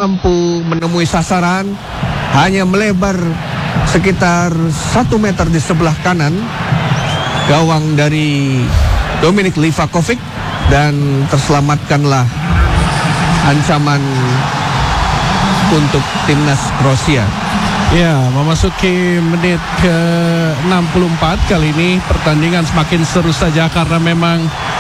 mampu menemui sasaran, hanya melebar sekitar 1 meter di sebelah kanan gawang dari Dominik Livakovic, dan terselamatkanlah ancaman untuk timnas Kroasia. Ya, memasuki menit ke-64 kali ini pertandingan semakin seru saja karena memang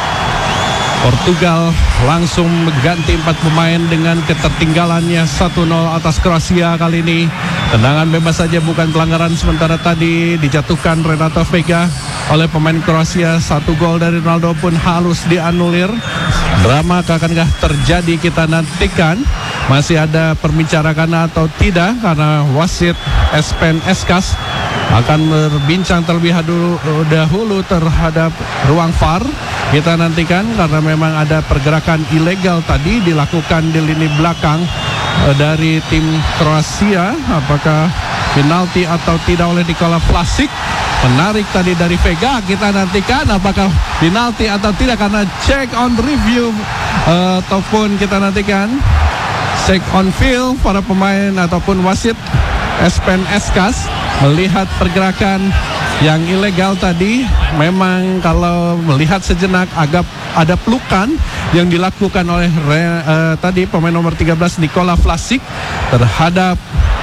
Portugal langsung mengganti 4 pemain dengan ketertinggalannya 1-0 atas Kroasia kali ini. Tendangan bebas saja, bukan pelanggaran, sementara tadi dijatuhkan Renato Vega oleh pemain Kroasia. 1 gol dari Ronaldo pun halus dianulir. Drama akankah terjadi, kita nantikan. Masih ada perbincangan atau tidak, karena wasit Espen Eskas akan berbincang terlebih dahulu terhadap ruang VAR. Kita nantikan karena memang ada pergerakan ilegal tadi dilakukan di lini belakang dari tim Kroasia. Apakah penalti atau tidak oleh Nikola Vlasic? Menarik tadi dari Vega. Kita nantikan apakah penalti atau tidak, karena check on review ataupun kita nantikan check on field para pemain ataupun wasit Espen Eskas melihat pergerakan yang ilegal tadi. Memang kalau melihat sejenak agak ada pelukan yang dilakukan oleh tadi pemain nomor 13 Nikola Vlasic terhadap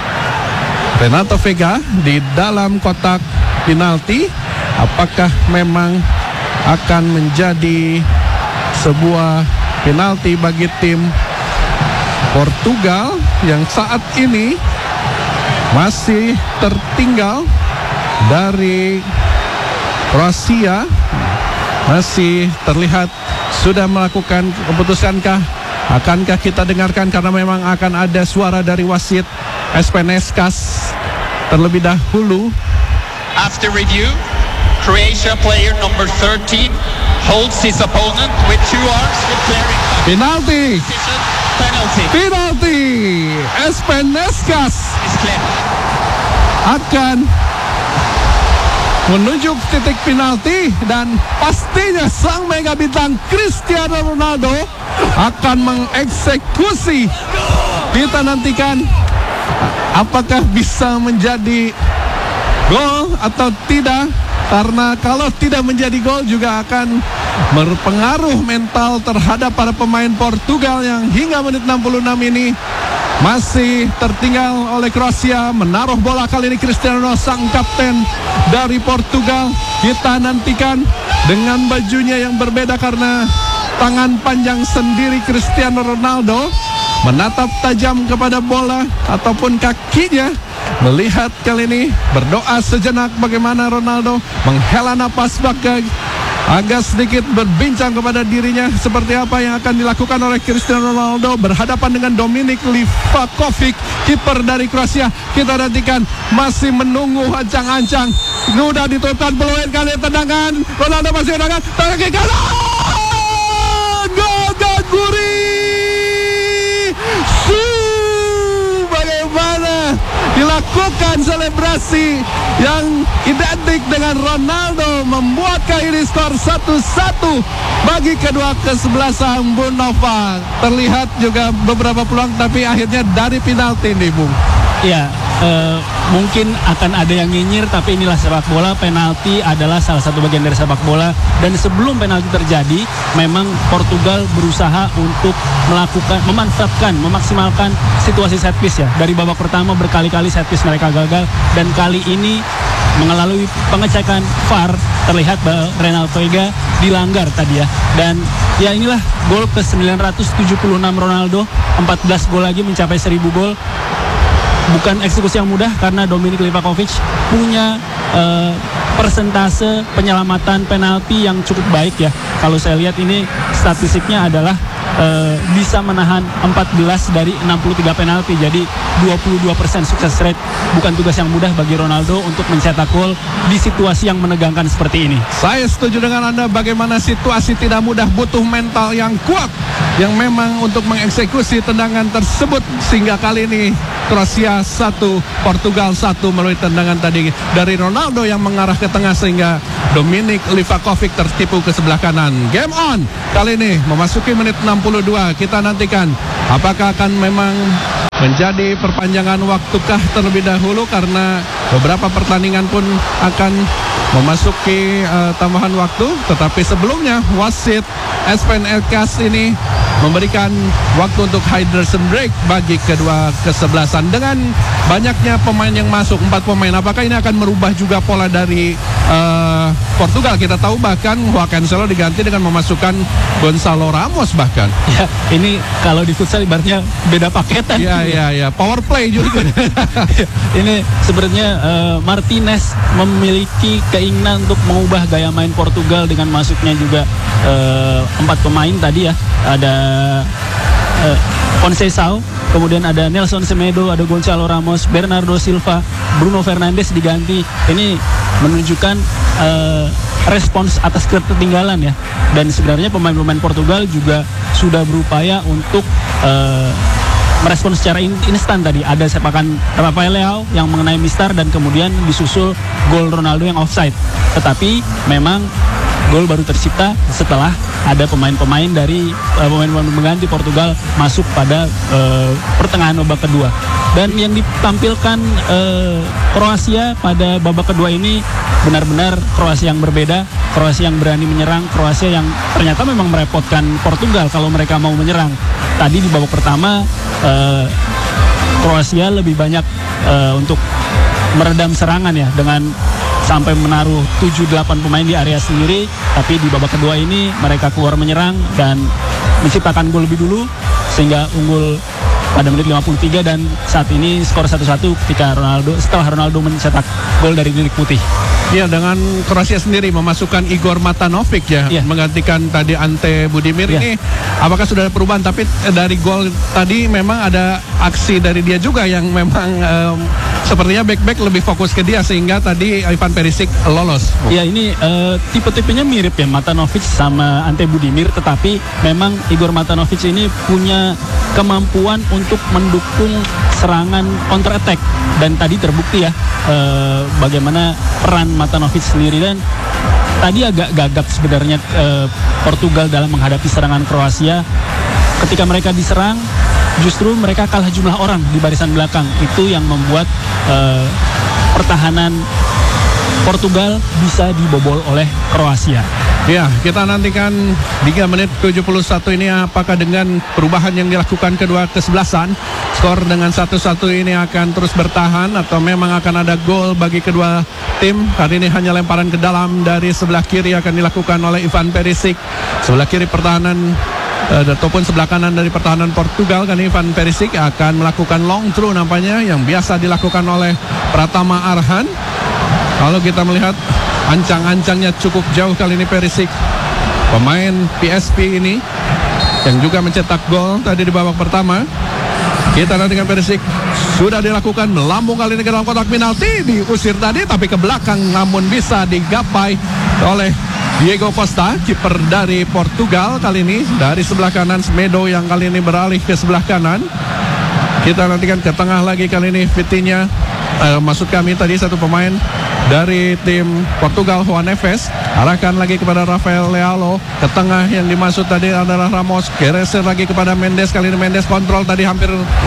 Renato Vega di dalam kotak penalti. Apakah memang akan menjadi sebuah penalti bagi tim Portugal yang saat ini masih tertinggal dari Kroasia? Masih terlihat sudah melakukan keputusankah? Akankah kita dengarkan, karena memang akan ada suara dari wasit Espen Eskas terlebih dahulu. After review, Croatia player number 13 holds his opponent with 2 arms, declaring penalti. Penalty. Penalti. Espen Eskas Is clear. akan menunjuk titik penalti, dan pastinya sang mega bintang Cristiano Ronaldo akan mengeksekusi. Kita nantikan apakah bisa menjadi gol atau tidak, karena kalau tidak menjadi gol juga akan berpengaruh mental terhadap para pemain Portugal yang hingga menit 66 ini masih tertinggal oleh Kroasia. Menaruh bola kali ini Cristiano Ronaldo, sang kapten dari Portugal. Kita nantikan dengan bajunya yang berbeda karena tangan panjang sendiri Cristiano Ronaldo menatap tajam kepada bola ataupun kakinya. Melihat kali ini berdoa sejenak bagaimana Ronaldo menghela napas, agak sedikit berbincang kepada dirinya seperti apa yang akan dilakukan oleh Cristiano Ronaldo berhadapan dengan Dominik Livakovic, kiper dari Kroasia. Kita nantikan, masih menunggu ancang-ancang. Sudah ditutupkan peluang kali tendangan. Ronaldo masih tendangan, tangan kiri kanan. Gol Gaguri. Bagaimana dilakukan selebrasi yang identik dengan Ronaldo, membuat kali skor 1-1 bagi kedua kesebelasan Bung Nova. Terlihat juga beberapa peluang, tapi akhirnya dari penalti nih, Bung. Ya, mungkin akan ada yang nyinyir, tapi inilah sepak bola. Penalti adalah salah satu bagian dari sepak bola. Dan sebelum penalti terjadi, memang Portugal berusaha untuk memanfaatkan, memaksimalkan situasi set piece ya. Dari babak pertama berkali-kali set piece mereka gagal, dan kali ini melalui pengecekan VAR terlihat bahwa Renato Vega dilanggar tadi ya. Dan ya inilah gol ke 976 Ronaldo, 14 gol lagi mencapai 1000 gol. Bukan eksekusi yang mudah karena Dominik Livakovic punya persentase penyelamatan penalti yang cukup baik ya. Kalau saya lihat ini statistiknya adalah bisa menahan 14 dari 63 penalti. Jadi 22% sukses rate. Bukan tugas yang mudah bagi Ronaldo untuk mencetak gol di situasi yang menegangkan seperti ini. Saya setuju dengan Anda, bagaimana situasi tidak mudah, butuh mental yang kuat yang memang untuk mengeksekusi tendangan tersebut. Sehingga kali ini Kroasia 1, Portugal 1 melalui tendangan tadi dari Ronaldo yang mengarah ke tengah, sehingga Dominik Livakovic tertipu ke sebelah kanan. Game on kali ini memasuki menit 62. Kita nantikan apakah akan memang menjadi perpanjangan waktukah terlebih dahulu, karena beberapa pertandingan pun akan memasuki tambahan waktu. Tetapi sebelumnya wasit Espen Elkas ini memberikan waktu untuk hydration break bagi kedua kesebelasan. Dengan banyaknya pemain yang masuk, 4 pemain, apakah ini akan merubah juga pola dari Portugal? Kita tahu bahkan Joao Cancelo diganti dengan memasukkan Gonzalo Ramos bahkan. Ya, ini kalau di futsal ibaratnya beda paketan. Ya, power play juga. Ini sebenarnya Martinez memiliki keinginan untuk mengubah gaya main Portugal dengan masuknya juga 4 pemain tadi ya. Ada Conceição, kemudian ada Nelson Semedo, ada Gonzalo Ramos, Bernardo Silva, Bruno Fernandes diganti. Ini menunjukkan respons atas ketertinggalan ya. Dan sebenarnya pemain-pemain Portugal juga sudah berupaya untuk merespon secara instan tadi. Ada sepakan Rafael Leao yang mengenai mistar dan kemudian disusul gol Ronaldo yang offside. Tetapi memang gol baru tercipta setelah ada pemain-pemain dari pemain-pemain mengganti Portugal masuk pada pertengahan babak kedua. Dan yang ditampilkan Kroasia pada babak kedua ini benar-benar Kroasia yang berbeda, Kroasia yang berani menyerang, Kroasia yang ternyata memang merepotkan Portugal kalau mereka mau menyerang. Tadi di babak pertama Kroasia lebih banyak untuk meredam serangan ya, dengan sampai menaruh 7-8 pemain di area sendiri. Tapi di babak kedua ini mereka keluar menyerang dan menciptakan gol lebih dulu sehingga unggul pada menit 53, dan saat ini skor 1-1 ketika setelah Ronaldo mencetak gol dari bilik putih. Ya, dengan Kroasia sendiri memasukkan Igor Matanovic ya, menggantikan tadi Ante Budimir. Ini apakah sudah ada perubahan? Tapi dari gol tadi memang ada aksi dari dia juga yang memang sepertinya back lebih fokus ke dia sehingga tadi Ivan Perisic lolos. Ya, ini tipe-tipenya mirip ya, Matanovic sama Ante Budimir, tetapi memang Igor Matanovic ini punya kemampuan untuk mendukung serangan counter attack, dan tadi terbukti ya bagaimana peran Matanovic sendiri. Dan tadi agak gagap sebenarnya Portugal dalam menghadapi serangan Kroasia. Ketika mereka diserang, justru mereka kalah jumlah orang di barisan belakang. Itu yang membuat pertahanan Portugal bisa dibobol oleh Kroasia. Ya, kita nantikan 3 menit 71 ini apakah dengan perubahan yang dilakukan kedua kesebelasan, skor dengan 1-1 ini akan terus bertahan atau memang akan ada gol bagi kedua tim. Kali ini hanya lemparan ke dalam dari sebelah kiri akan dilakukan oleh Ivan Perisic. Sebelah kiri pertahanan ataupun sebelah kanan dari pertahanan Portugal, kan Ivan Perisic akan melakukan long throw nampaknya yang biasa dilakukan oleh Pratama Arhan. Kalau kita melihat ancang-ancangnya cukup jauh kali ini Perisic, pemain PSP ini yang juga mencetak gol tadi di babak pertama. Kita nantikan Perisic sudah dilakukan melambung kali ini ke dalam kotak penalti, diusir tadi tapi ke belakang namun bisa digapai oleh Diego Costa, kiper dari Portugal. Kali ini dari sebelah kanan Semedo yang kali ini beralih ke sebelah kanan. Kita nantikan ke tengah lagi kali ini Vitinha, maksud kami tadi satu pemain dari tim Portugal, Juan Neves, arahkan lagi kepada Rafael Leao. Ke tengah yang dimaksud tadi adalah Ramos, geser lagi kepada Mendes. Kali ini Mendes kontrol tadi hampir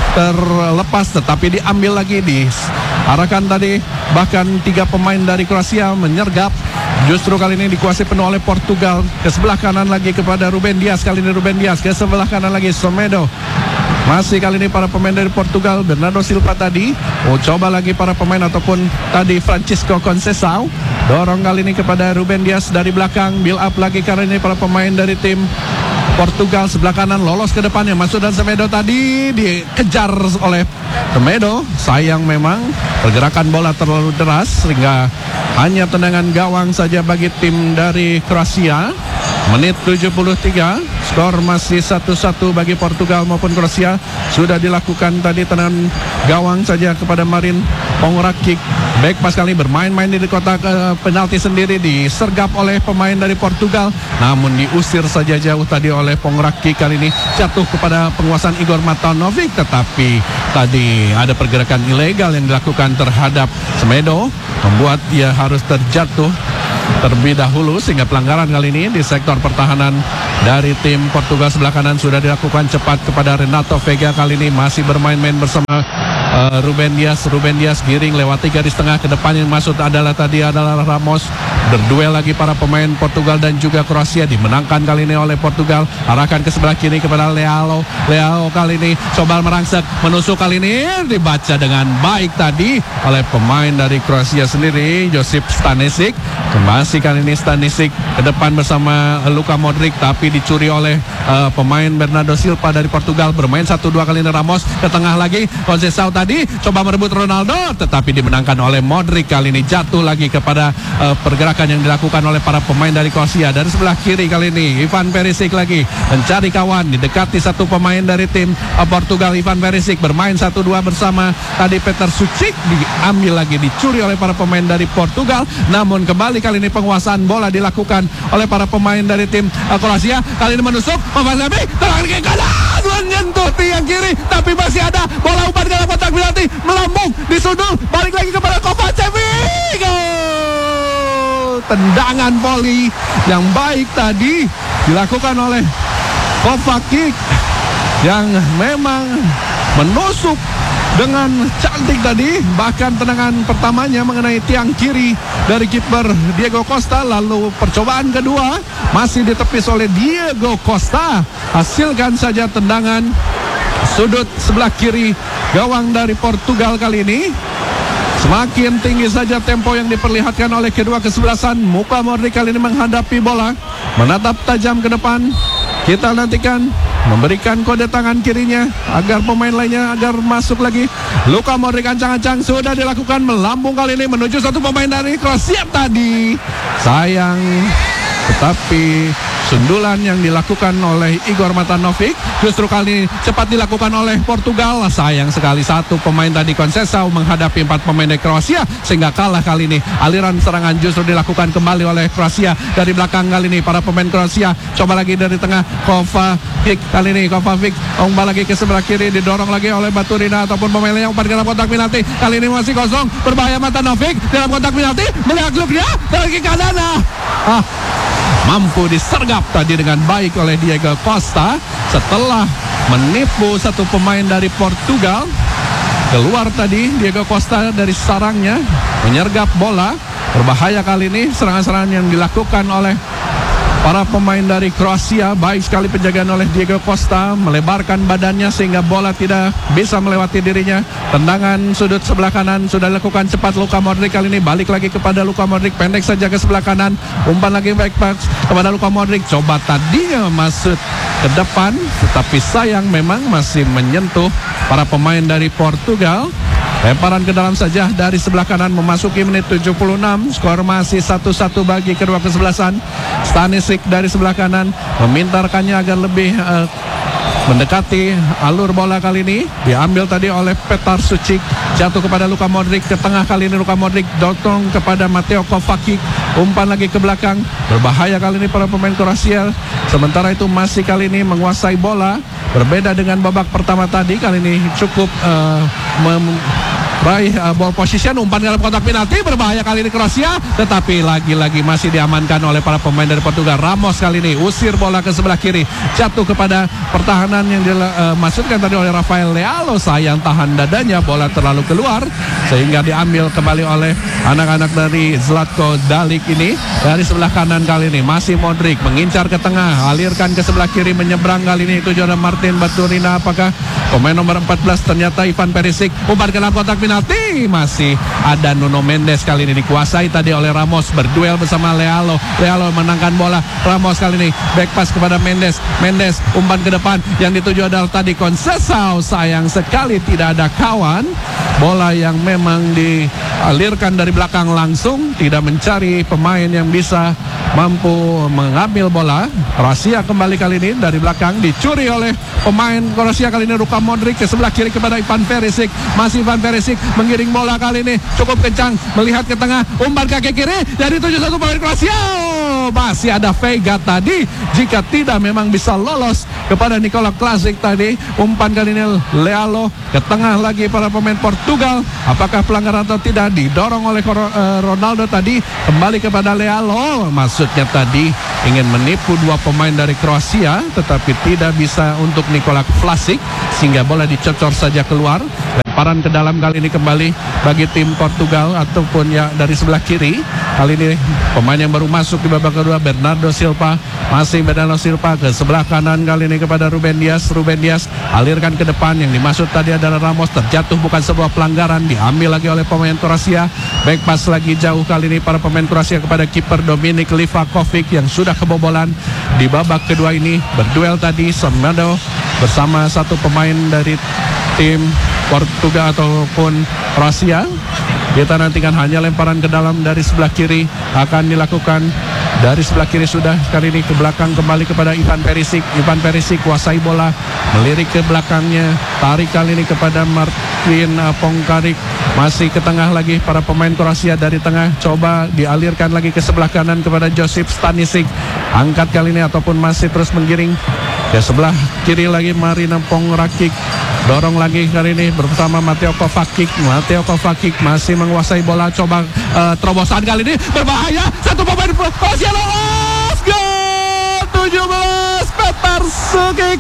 terlepas tetapi diambil lagi, diarahkan tadi. Bahkan 3 pemain dari Kroasia menyergap. Justru kali ini dikuasai penuh oleh Portugal. Ke sebelah kanan lagi kepada Ruben Dias. Kali ini Ruben Dias ke sebelah kanan lagi Semedo. Masih kali ini para pemain dari Portugal, Bernardo Silva tadi. Coba lagi para pemain ataupun tadi Francisco Conceição. Dorong kali ini kepada Ruben Dias dari belakang. Build up lagi kali ini para pemain dari tim Portugal. Sebelah kanan lolos ke depannya. Masuk dan Semedo tadi dikejar oleh Semedo. Sayang memang pergerakan bola terlalu deras sehingga hanya tendangan gawang saja bagi tim dari Kroasia. Menit 73, skor masih 1-1 bagi Portugal maupun Kroasia. Sudah dilakukan tadi tendangan gawang saja kepada Marin Pongracic. Back pas kali bermain-main di kotak penalti sendiri, disergap oleh pemain dari Portugal. Namun diusir saja jauh tadi oleh Pongracic. Kali ini jatuh kepada penguasaan Igor Matanovic. Tetapi tadi ada pergerakan ilegal yang dilakukan terhadap Semedo, membuat dia harus terjatuh terlebih dahulu, sehingga pelanggaran kali ini di sektor pertahanan dari tim Portugal sebelah kanan sudah dilakukan cepat kepada Renato Veiga. Kali ini masih bermain-main bersama Ruben Dias giring lewati garis tengah, ke depan yang masuk adalah Ramos. Berduel lagi para pemain Portugal dan juga Kroasia, dimenangkan kali ini oleh Portugal. Arahkan ke sebelah kiri kepada Leao kali ini coba merangsek, menusuk, kali ini dibaca dengan baik tadi oleh pemain dari Kroasia sendiri, Josip Stanisic. Masih kali ini Stanisic ke depan bersama Luka Modric, tapi dicuri oleh pemain Bernardo Silva dari Portugal. Bermain 1-2 kali ini Ramos ke tengah lagi, Conceição tadi coba merebut Ronaldo, tetapi dimenangkan oleh Modric. Kali ini jatuh lagi kepada pergerakan yang dilakukan oleh para pemain dari Kroasia. Dari sebelah kiri kali ini Ivan Perisic lagi mencari kawan, didekati satu pemain dari tim Portugal. Ivan Perisic bermain 1-2 bersama tadi Petar Sucic, diambil lagi, dicuri oleh para pemain dari Portugal. Namun kembali kali ini penguasaan bola dilakukan oleh para pemain dari tim Kroasia. Kali ini menusuk, Kovacevic terang ke kanan, menyentuh tiang kiri, tapi masih ada bola umpan dalam kotak penalti, melambung di sudut, balik lagi kepada Kovacevic. Tendangan volley yang baik tadi dilakukan oleh Kovacic yang memang menusuk dengan cantik tadi. Bahkan tendangan pertamanya mengenai tiang kiri dari kiper Diego Costa. Lalu percobaan kedua masih ditepis oleh Diego Costa. Hasilkan saja tendangan sudut sebelah kiri gawang dari Portugal kali ini. Semakin tinggi saja tempo yang diperlihatkan oleh kedua kesebelasan. Luka Modric kali ini menghadapi bola, menatap tajam ke depan. Kita nantikan memberikan kode tangan kirinya agar pemain lainnya agar masuk lagi. Luka Modric ancang-ancang sudah dilakukan, melambung kali ini menuju satu pemain dari Kroasia tadi. Sayang, tetapi sundulan yang dilakukan oleh Igor Matanovic justru kali ini cepat dilakukan oleh Portugal. Sayang sekali satu pemain tadi Conceição menghadapi 4 pemain dari Kroasia sehingga kalah kali ini. Aliran serangan justru dilakukan kembali oleh Kroasia dari belakang kali ini. Para pemain Kroasia coba lagi dari tengah, Kovacic kali ini. Kovacic umpan lagi ke sebelah kiri, didorong lagi oleh Baturina ataupun pemain lainnya, umpan dalam kotak penalti. Kali ini masih kosong, berbahaya Matanovic dalam kotak penalti, melihat klubnya dari ke kanan. Mampu disergap tadi dengan baik oleh Diego Costa setelah menipu satu pemain dari Portugal. Keluar tadi Diego Costa dari sarangnya, menyergap bola. Berbahaya kali ini serangan-serangan yang dilakukan oleh para pemain dari Kroasia. Baik sekali penjagaan oleh Diego Costa, melebarkan badannya sehingga bola tidak bisa melewati dirinya. Tendangan sudut sebelah kanan sudah dilakukan cepat. Luka Modric kali ini balik lagi kepada Luka Modric, pendek saja ke sebelah kanan, umpan lagi back pass kepada Luka Modric. Coba tadinya masuk ke depan, tetapi sayang memang masih menyentuh para pemain dari Portugal. Lemparan ke dalam saja dari sebelah kanan memasuki menit 76. Skor masih 1-1 bagi kedua kesebelasan. Stanisic dari sebelah kanan meminta rekannya agar lebih mendekati alur bola. Kali ini diambil tadi oleh Petar Sucic, jatuh kepada Luka Modric. Ke tengah kali ini Luka Modric dorong kepada Mateo Kovacic, umpan lagi ke belakang. Berbahaya kali ini para pemain Kroasia. Sementara itu masih kali ini menguasai bola. Berbeda dengan babak pertama tadi, kali ini cukup meraih ball position, umpan dalam kotak penalti. Berbahaya kali ini Kroasia, tetapi lagi-lagi masih diamankan oleh para pemain dari Portugal. Ramos kali ini usir bola ke sebelah kiri, jatuh kepada pertahanan yang dimaksudkan tadi oleh Rafael Leao. Sayang tahan dadanya, bola terlalu keluar sehingga diambil kembali oleh anak-anak dari Zlatko Dalic ini. Dari sebelah kanan kali ini masih Modric mengincar ke tengah, alirkan ke sebelah kiri, menyeberang kali ini. Itu ada Martin Baturina. Apakah pemain nomor 14? Ternyata Ivan Perisic, umpan ke dalam kotak penalti. Masih ada Nuno Mendes, kali ini dikuasai tadi oleh Ramos, berduel bersama Leao menangkan bola. Ramos kali ini back pass kepada Mendes, umpan ke depan, yang dituju adalah tadi Conceição. Sayang sekali tidak ada kawan. Bola yang memang dialirkan dari belakang langsung, tidak mencari pemain yang bisa mampu mengambil bola. Kroasia kembali kali ini dari belakang, dicuri oleh pemain Kroasia kali ini. Luka Modric ke sebelah kiri kepada Ivan Perisic, masih Ivan Perisic mengiring bola kali ini cukup kencang, melihat ke tengah, umpan kaki kiri, jadi 7-1 pemain Kroasia. masih ada Vega tadi. Jika tidak memang bisa lolos kepada Nikola Klasic tadi. Umpan kali ini Lealo ke tengah lagi para pemain Portugal. Apakah pelanggaran atau tidak? Didorong oleh Ronaldo tadi. Kembali kepada Lealo. Maksudnya tadi ingin menipu dua pemain dari Kroasia, tetapi tidak bisa untuk Nikola Klasic, sehingga bola dicocor saja keluar. Lemparan ke dalam kali ini kembali bagi tim Portugal ataupun ya dari sebelah kiri. Kali ini pemain yang baru masuk di babak kedua, Bernardo Silva. Masih Bernardo Silva ke sebelah kanan kali ini kepada Ruben Dias. Ruben Dias alirkan ke depan. Yang dimaksud tadi adalah Ramos. Terjatuh, bukan sebuah pelanggaran. Diambil lagi oleh pemain Kroasia. Back pass lagi jauh kali ini para pemain Kroasia kepada kiper Dominik Livakovic yang sudah kebobolan di babak kedua ini. Berduel tadi Semedo bersama satu pemain dari tim Portugal ataupun Kroasia. Kita nantikan hanya lemparan ke dalam dari sebelah kiri akan dilakukan. Dari sebelah kiri sudah, kali ini ke belakang kembali kepada Ivan Perisic. Ivan Perisic kuasai bola, melirik ke belakangnya, tarik kali ini kepada Martin Pongkarik. Masih ke tengah lagi para pemain Kroasia dari tengah, coba dialirkan lagi ke sebelah kanan kepada Josip Stanisic. Angkat kali ini ataupun masih terus menggiring ke sebelah kiri lagi Marina Pongrakic. Dorong lagi kali ini bersama Mateo Kovacic. Mateo Kovacic masih menguasai bola. Coba terobosan kali ini berbahaya. Satu pemain Kroasia lolos. Gol 17. Petar Sukic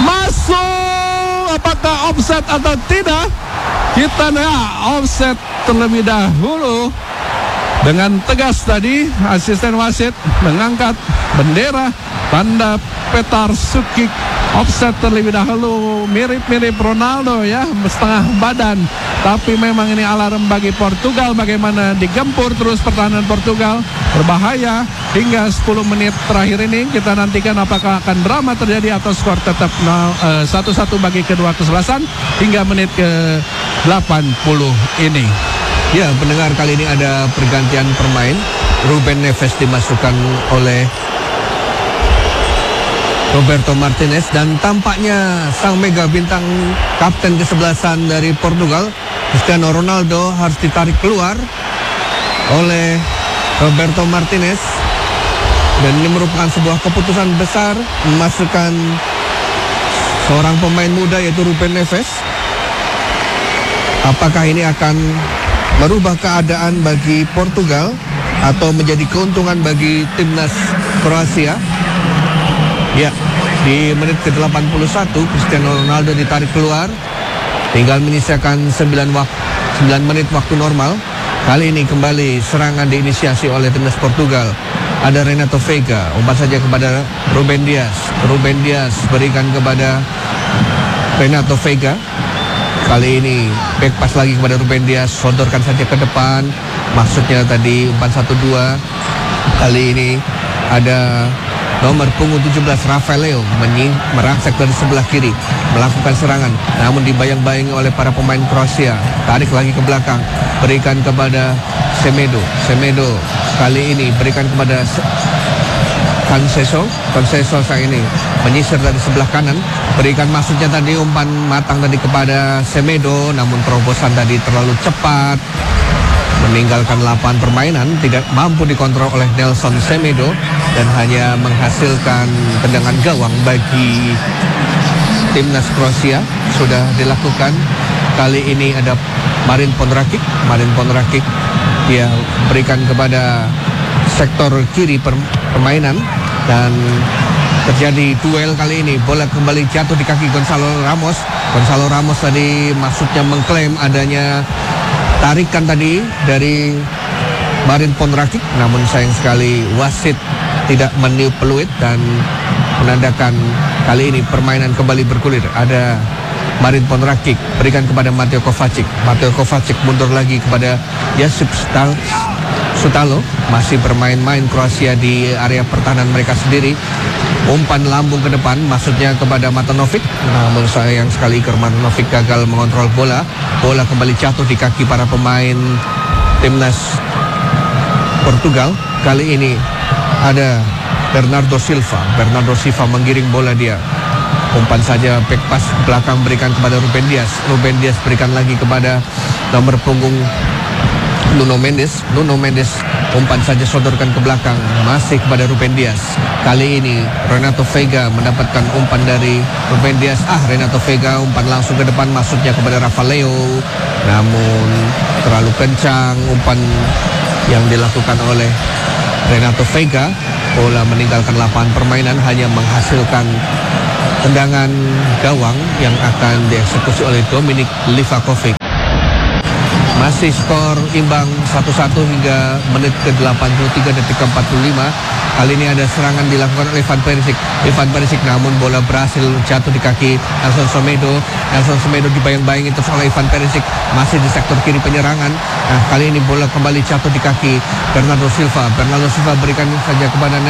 masuk. Apakah offset atau tidak? Kita offset terlebih dahulu. Dengan tegas tadi asisten wasit mengangkat bendera tanda Petar Sukic. Offset terlebih dahulu, mirip-mirip Ronaldo ya, setengah badan. Tapi memang ini alarm bagi Portugal. Bagaimana digempur terus pertahanan Portugal, berbahaya hingga 10 menit terakhir ini. Kita nantikan apakah akan drama terjadi atau skor tetap 1-1 bagi kedua kesebelasan hingga menit ke 80 ini. Ya, pendengar, kali ini ada pergantian pemain. Ruben Neves dimasukkan oleh Roberto Martinez, dan tampaknya sang mega bintang kapten kesebelasan dari Portugal, Cristiano Ronaldo, harus ditarik keluar oleh Roberto Martinez. Dan ini merupakan sebuah keputusan besar, memasukkan seorang pemain muda yaitu Ruben Neves. Apakah ini akan merubah keadaan bagi Portugal atau menjadi keuntungan bagi timnas Kroasia? Ya, di menit ke-81 Cristiano Ronaldo ditarik keluar. Tinggal menyisakan 9 menit waktu normal. Kali ini kembali serangan diinisiasi oleh timnas Portugal. Ada Renato Vega, umpan saja kepada Ruben Dias. Ruben Dias berikan kepada Renato Vega. Kali ini back pass lagi kepada Ruben Dias, sodorkan saja ke depan. Maksudnya tadi umpan 1-2. Kali ini ada nomor punggung 17 Rafael Leo merangsek dari sebelah kiri melakukan serangan, namun dibayang-bayangi oleh para pemain Kroasia. Tarik lagi ke belakang, berikan kepada Semedo. Semedo kali ini berikan kepada Conceição saat ini menyisir dari sebelah kanan, berikan maksudnya tadi umpan matang tadi kepada Semedo, namun terobosan tadi terlalu cepat, meninggalkan lapangan permainan, tidak mampu dikontrol oleh Nelson Semedo dan hanya menghasilkan tendangan gawang bagi timnas Kroasia. Sudah dilakukan. Kali ini ada Marin Pongrakic. Dia berikan kepada sektor kiri permainan dan terjadi duel kali ini. Bola kembali jatuh di kaki Gonzalo Ramos. Gonzalo Ramos tadi maksudnya mengklaim adanya tarikan tadi dari Marin Pongrakic, namun sayang sekali wasit tidak meniup peluit dan menandakan kali ini permainan kembali bergulir. Ada Marin Pongrakic berikan kepada Mateo Kovacic. Mateo Kovacic mundur lagi kepada Josip Sutalo. Masih bermain-main Kroasia di area pertahanan mereka sendiri. Umpan lambung ke depan, maksudnya kepada Matanovic, namun sayang sekali Matanovic gagal mengontrol bola. Bola kembali jatuh di kaki para pemain timnas Portugal. Kali ini ada Bernardo Silva menggiring bola dia. Umpan saja back pass belakang berikan kepada Ruben Dias. Ruben Dias berikan lagi kepada nomor punggung Nuno Mendes umpan saja sodorkan ke belakang, masih kepada Ruben Dias. Kali ini Renato Veiga mendapatkan umpan dari Ruben Dias. Renato Veiga umpan langsung ke depan, maksudnya kepada Rafael, namun terlalu kencang umpan yang dilakukan oleh Renato Veiga. Bola meninggalkan lapangan permainan, hanya menghasilkan tendangan gawang yang akan dieksekusi oleh Dominik Livakovic. Masih skor imbang 1-1 hingga menit ke-83 detik ke-45. Kali ini ada serangan dilakukan oleh Ivan Perisic, namun bola berhasil jatuh di kaki Nelson Semedo dibayang-bayangi terus oleh Ivan Perisic, masih di sektor kiri penyerangan. Kali ini bola kembali jatuh di kaki Bernardo Silva berikan saja kepada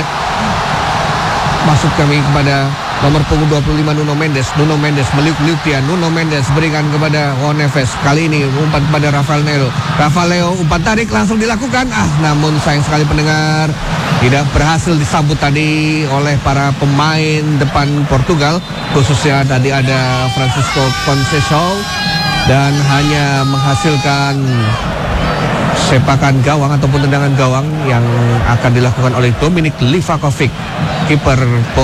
kepada nomor punggung 25 Nuno Mendes meliuk-liuk dia. Nuno Mendes berikan kepada Juan Neves. Kali ini umpan kepada Rafael umpan tarik langsung dilakukan. Namun sayang sekali pendengar, tidak berhasil disambut tadi oleh para pemain depan Portugal. Khususnya tadi ada Francisco Conceição, dan hanya menghasilkan sepakan gawang ataupun tendangan gawang yang akan dilakukan oleh Dominik Livakovic, kiper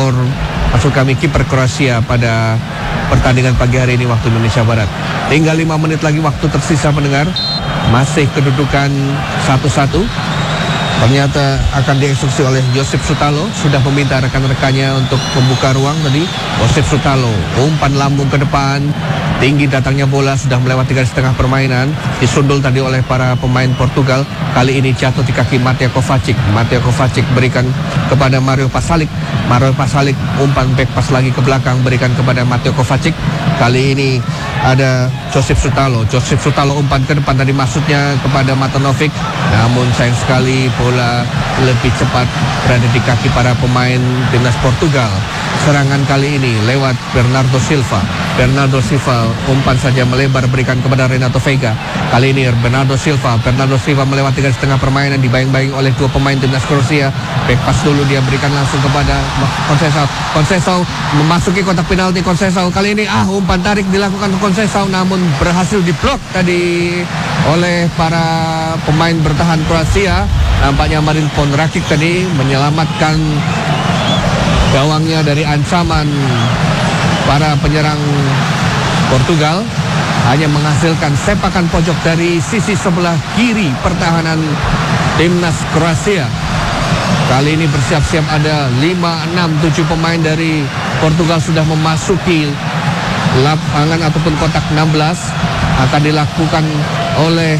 Kroasia pada pertandingan pagi hari ini waktu Indonesia Barat. Tinggal 5 menit lagi waktu tersisa pendengar. Masih kedudukan 1-1. Ternyata akan dieksekusi oleh Josep Sutalo. Sudah meminta rekan-rekannya untuk membuka ruang tadi. Josep Sutalo umpan lambung ke depan, tinggi datangnya bola, sudah melewati garis tengah permainan, disundul tadi oleh para pemain Portugal. Kali ini jatuh di kaki Mateo Kovacic berikan kepada Mario Pasalic. Umpan back pass lagi ke belakang, berikan kepada Mateo Kovacic. Kali ini ada Josep Sutalo umpan ke depan tadi, maksudnya kepada Matanovic, namun sayang sekali bola lebih cepat berada di kaki para pemain timnas Portugal. Serangan kali ini lewat Bernardo Silva umpan saja melebar, berikan kepada Renato Veiga. Kali ini Bernardo Silva melewati garis tengah permainan, dibayang-bayangi oleh dua pemain timnas Kroasia. Back pass dulu dia berikan langsung kepada Conceição memasuki kotak penalti. Conceição kali ini umpan tarik dilakukan Conceição, namun berhasil diblok tadi oleh para pemain bertahan Kroasia. Nampaknya Marin Ponrakic tadi menyelamatkan gawangnya dari ancaman para penyerang Portugal, hanya menghasilkan sepakan pojok dari sisi sebelah kiri pertahanan timnas Kroasia. Kali ini bersiap-siap ada 5, 6, 7 pemain dari Portugal sudah memasuki lapangan ataupun kotak 16. Akan dilakukan oleh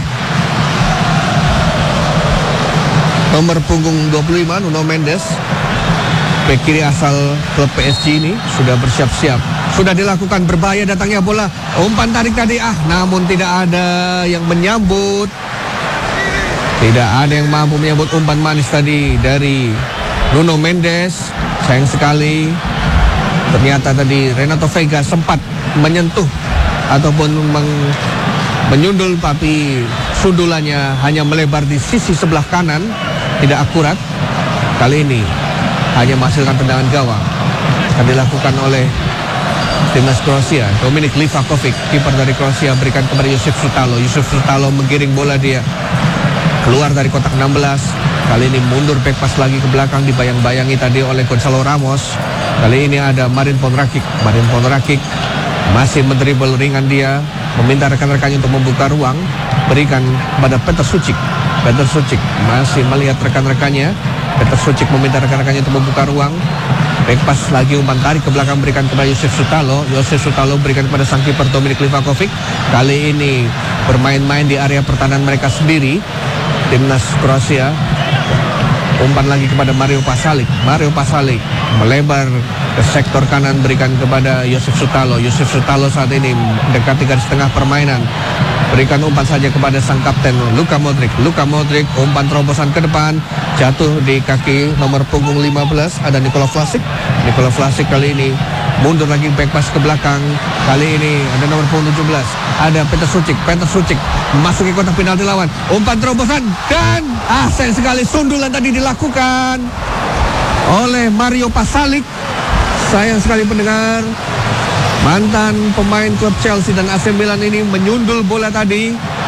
nomor punggung 25 Nuno Mendes. Bek kiri asal klub PSG ini sudah bersiap-siap. Sudah dilakukan, berbahaya datangnya bola. Umpan tarik tadi namun tidak ada yang menyambut. Tidak ada yang mampu menyambut umpan manis tadi dari Nuno Mendes. Sayang sekali. Ternyata tadi Renato Veiga sempat menyentuh ataupun menyundul, tapi sundulannya hanya melebar di sisi sebelah kanan, tidak akurat. Kali ini hanya menghasilkan tendangan gawang. Akan dilakukan oleh timnas Kroasia. Dominik Livakovic, kiper dari Kroasia, berikan kepada Josep Sutalo menggiring bola dia keluar dari kotak 16. Kali ini mundur back pass lagi ke belakang, dibayang-bayangi tadi oleh Gonzalo Ramos. Kali ini ada Marin Ponrakic masih mendribble ringan dia, meminta rekan-rekannya untuk membuka ruang, berikan kepada Petar Sucic masih melihat rekan-rekannya. Petar Sucic meminta rekan-rekannya untuk membuka ruang. Back pass lagi, umpan tarik ke belakang, berikan kepada Josep Sutalo berikan kepada sang kiper Dominik Livakovic. Kali ini bermain-main di area pertahanan mereka sendiri, timnas Kroasia. Umpan lagi kepada Mario Pasalic melebar ke sektor kanan, berikan kepada Josep Sutalo saat ini mendekati garis tengah permainan. Berikan umpan saja kepada sang kapten Luka Modric, umpan terobosan ke depan, jatuh di kaki nomor punggung 15, ada Nikola Vlasic kali ini mundur lagi, back pass ke belakang. Kali ini ada nomor punggung 17, ada Petar Sucic memasuki kotak penalti lawan, umpan terobosan, dan sayang sekali sundulan tadi dilakukan oleh Mario Pasalic. Sayang sekali pendengar, mantan pemain klub Chelsea dan AC Milan ini menyundul bola tadi.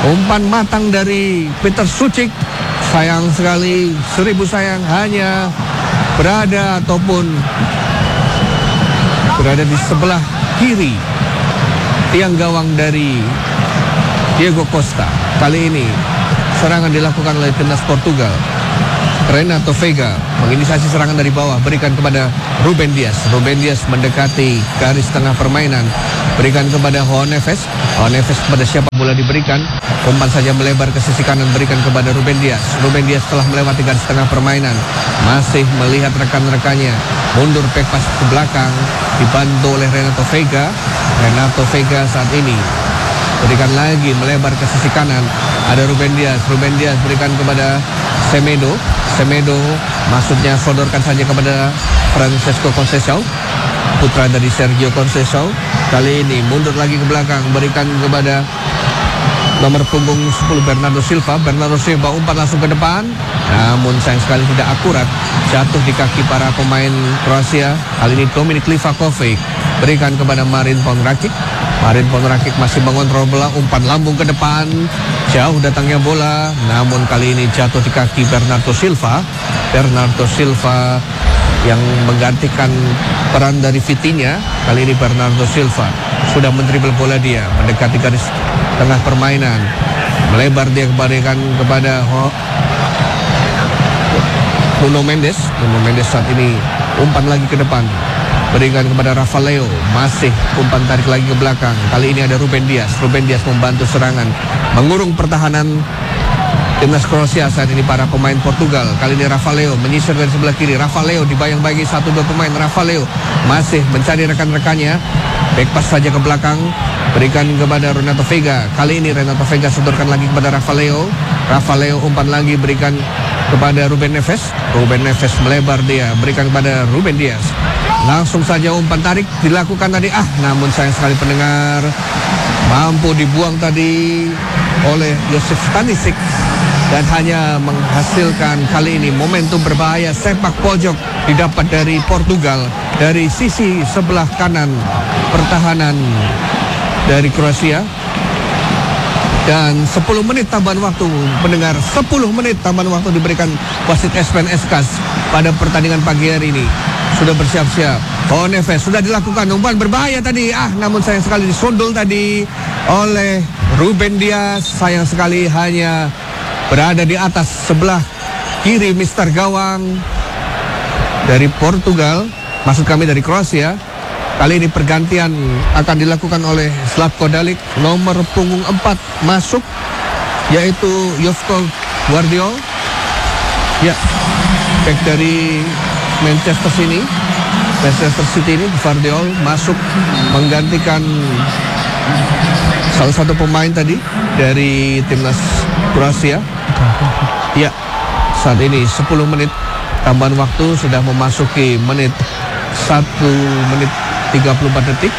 Umpan matang dari Peter Sucik. Sayang sekali, 1000 sayang, hanya berada ataupun berada di sebelah kiri tiang gawang dari Diego Costa. Kali ini serangan dilakukan oleh timnas Portugal. Renato Veiga menginisiasi serangan dari bawah, berikan kepada Ruben Dias. Ruben Dias mendekati garis tengah permainan, berikan kepada João Neves. João Neves kepada siapa bola diberikan, umpan saja melebar ke sisi kanan, berikan kepada Ruben Dias. Ruben Dias telah melewati garis tengah permainan, masih melihat rekan-rekannya, mundur back pass ke belakang, dibantu oleh Renato Veiga. Renato Veiga saat ini berikan lagi melebar ke sisi kanan, ada Ruben Dias. Ruben Dias berikan kepada Semedo. Semedo maksudnya sodorkan saja kepada Francesco Conceição, putra dari Sergio Conceição. Kali ini mundur lagi ke belakang, berikan kepada nomor punggung 10 Bernardo Silva. Bernardo Silva umpan langsung ke depan, namun sayang sekali tidak akurat, jatuh di kaki para pemain Kroasia. Kali ini Dominik Livakovic berikan kepada Marin Pongracic. Marin Pongracic masih mengontrol bola, umpan lambung ke depan, jauh datangnya bola, namun kali ini jatuh di kaki Bernardo Silva. Bernardo Silva yang menggantikan peran dari Vitinha. Kali ini Bernardo Silva sudah mendribel bola, dia mendekati garis tengah permainan, melebar dia kembalikan kepada Nuno Mendes. Nuno Mendes saat ini umpan lagi ke depan, berikan kepada Rafael, masih umpan tarik lagi ke belakang. Kali ini ada Ruben Dias. Ruben Dias membantu serangan, mengurung pertahanan timnas Kroasia saat ini para pemain Portugal. Kali ini Rafael menyisir dari sebelah kiri. Rafael dibayang-bayangi 1-2 pemain. Rafael masih mencari rekan-rekannya, back pass saja ke belakang, berikan kepada Renato Veiga. Kali ini Renato Veiga sodorkan lagi kepada Rafael. Rafael umpan lagi, berikan kepada Ruben Neves. Ruben Neves melebar, dia berikan kepada Ruben Dias. Langsung saja umpan tarik dilakukan tadi, namun sayang sekali pendengar, mampu dibuang tadi oleh Josef Stanisic dan hanya menghasilkan kali ini momentum berbahaya. Sepak pojok didapat dari Portugal dari sisi sebelah kanan pertahanan dari Kroasia. Dan 10 menit tambahan waktu, pendengar, 10 menit tambahan waktu diberikan wasit Espen Eskas pada pertandingan pagi hari ini. Sudah bersiap-siap. Oh, Neves sudah dilakukan umpan berbahaya tadi, namun sayang sekali disundul tadi oleh Ruben Dias. Sayang sekali hanya berada di atas sebelah kiri Mister Gawang dari Portugal, maksud kami dari Kroasia. Kali ini pergantian akan dilakukan oleh Zlatko Dalic. Nomor punggung 4 masuk, yaitu Joško Gvardiol. Ya, back dari Manchester City ini, Gvardiol masuk menggantikan salah satu pemain tadi dari timnas Kroasia. Ya, saat ini 10 menit tambahan waktu sudah memasuki menit 1 menit 34 detik.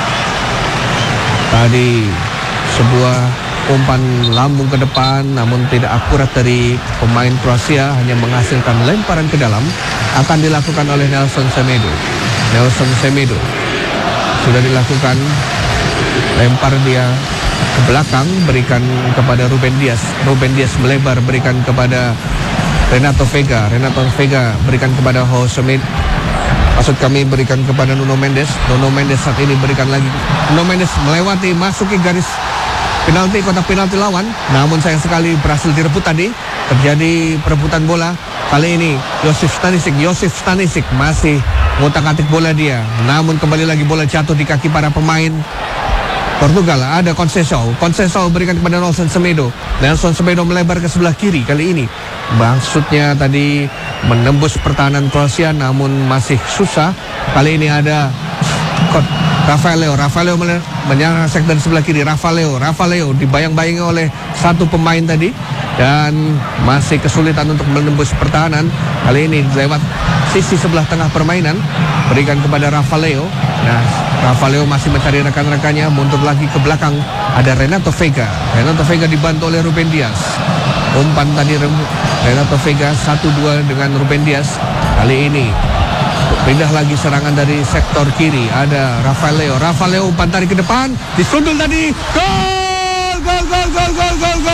Tadi sebuah umpan lambung ke depan, namun tidak akurat dari pemain Kroasia, hanya menghasilkan lemparan ke dalam. Akan dilakukan oleh Nelson Semedo. Nelson Semedo sudah dilakukan, lempar dia ke belakang, berikan kepada Ruben Dias. Ruben Dias melebar, berikan kepada Renato Veiga. Renato Veiga berikan kepada Semedo. Maksud kami berikan kepada Nuno Mendes. Nuno Mendes saat ini berikan lagi. Nuno Mendes melewati, masuki garis penalti, kotak penalti lawan. Namun sayang sekali berhasil direbut tadi. Terjadi perebutan bola. Kali ini Josef Stanisic masih ngotak-atik bola dia. Namun kembali lagi bola jatuh di kaki para pemain Portugal. Ada Conceição berikan kepada Nelson Semedo. Nelson Semedo melebar ke sebelah kiri. Kali ini maksudnya tadi menembus pertahanan Kroasia, namun masih susah. Kali ini ada Rafael menyerang sektor sebelah kiri. Rafael dibayang-bayangi oleh satu pemain tadi dan masih kesulitan untuk menembus pertahanan. Kali ini lewat sisi sebelah tengah permainan, berikan kepada Rafael. Nah, Rafael masih mencari rekan-rekannya, mundur lagi ke belakang. Ada Renato Veiga. Renato Veiga dibantu oleh Ruben Dias. Umpan tadi Renato Veiga 1-2 dengan Ruben Dias. Kali ini pindah lagi serangan dari sektor kiri. Ada Rafael umpan tarik ke depan, disundul tadi. Gol!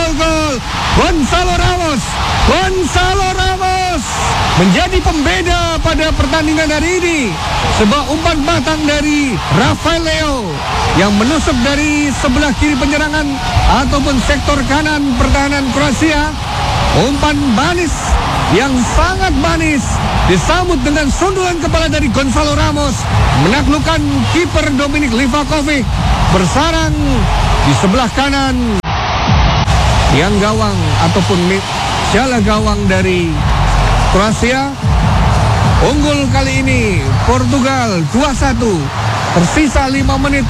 Gonçalo Ramos. Gonçalo Ramos menjadi pembeda pada pertandingan hari ini. Sebuah umpan batang dari Rafael Leo yang menusuk dari sebelah kiri penyerangan ataupun sektor kanan pertahanan Kroasia. Umpan manis yang sangat manis disambut dengan sundulan kepala dari Gonçalo Ramos, menaklukkan kiper Dominik Livakovic. Bersarang di sebelah kanan yang gawang ataupun jala gawang dari Kroasia. Unggul kali ini Portugal 2-1. Tersisa 5 menit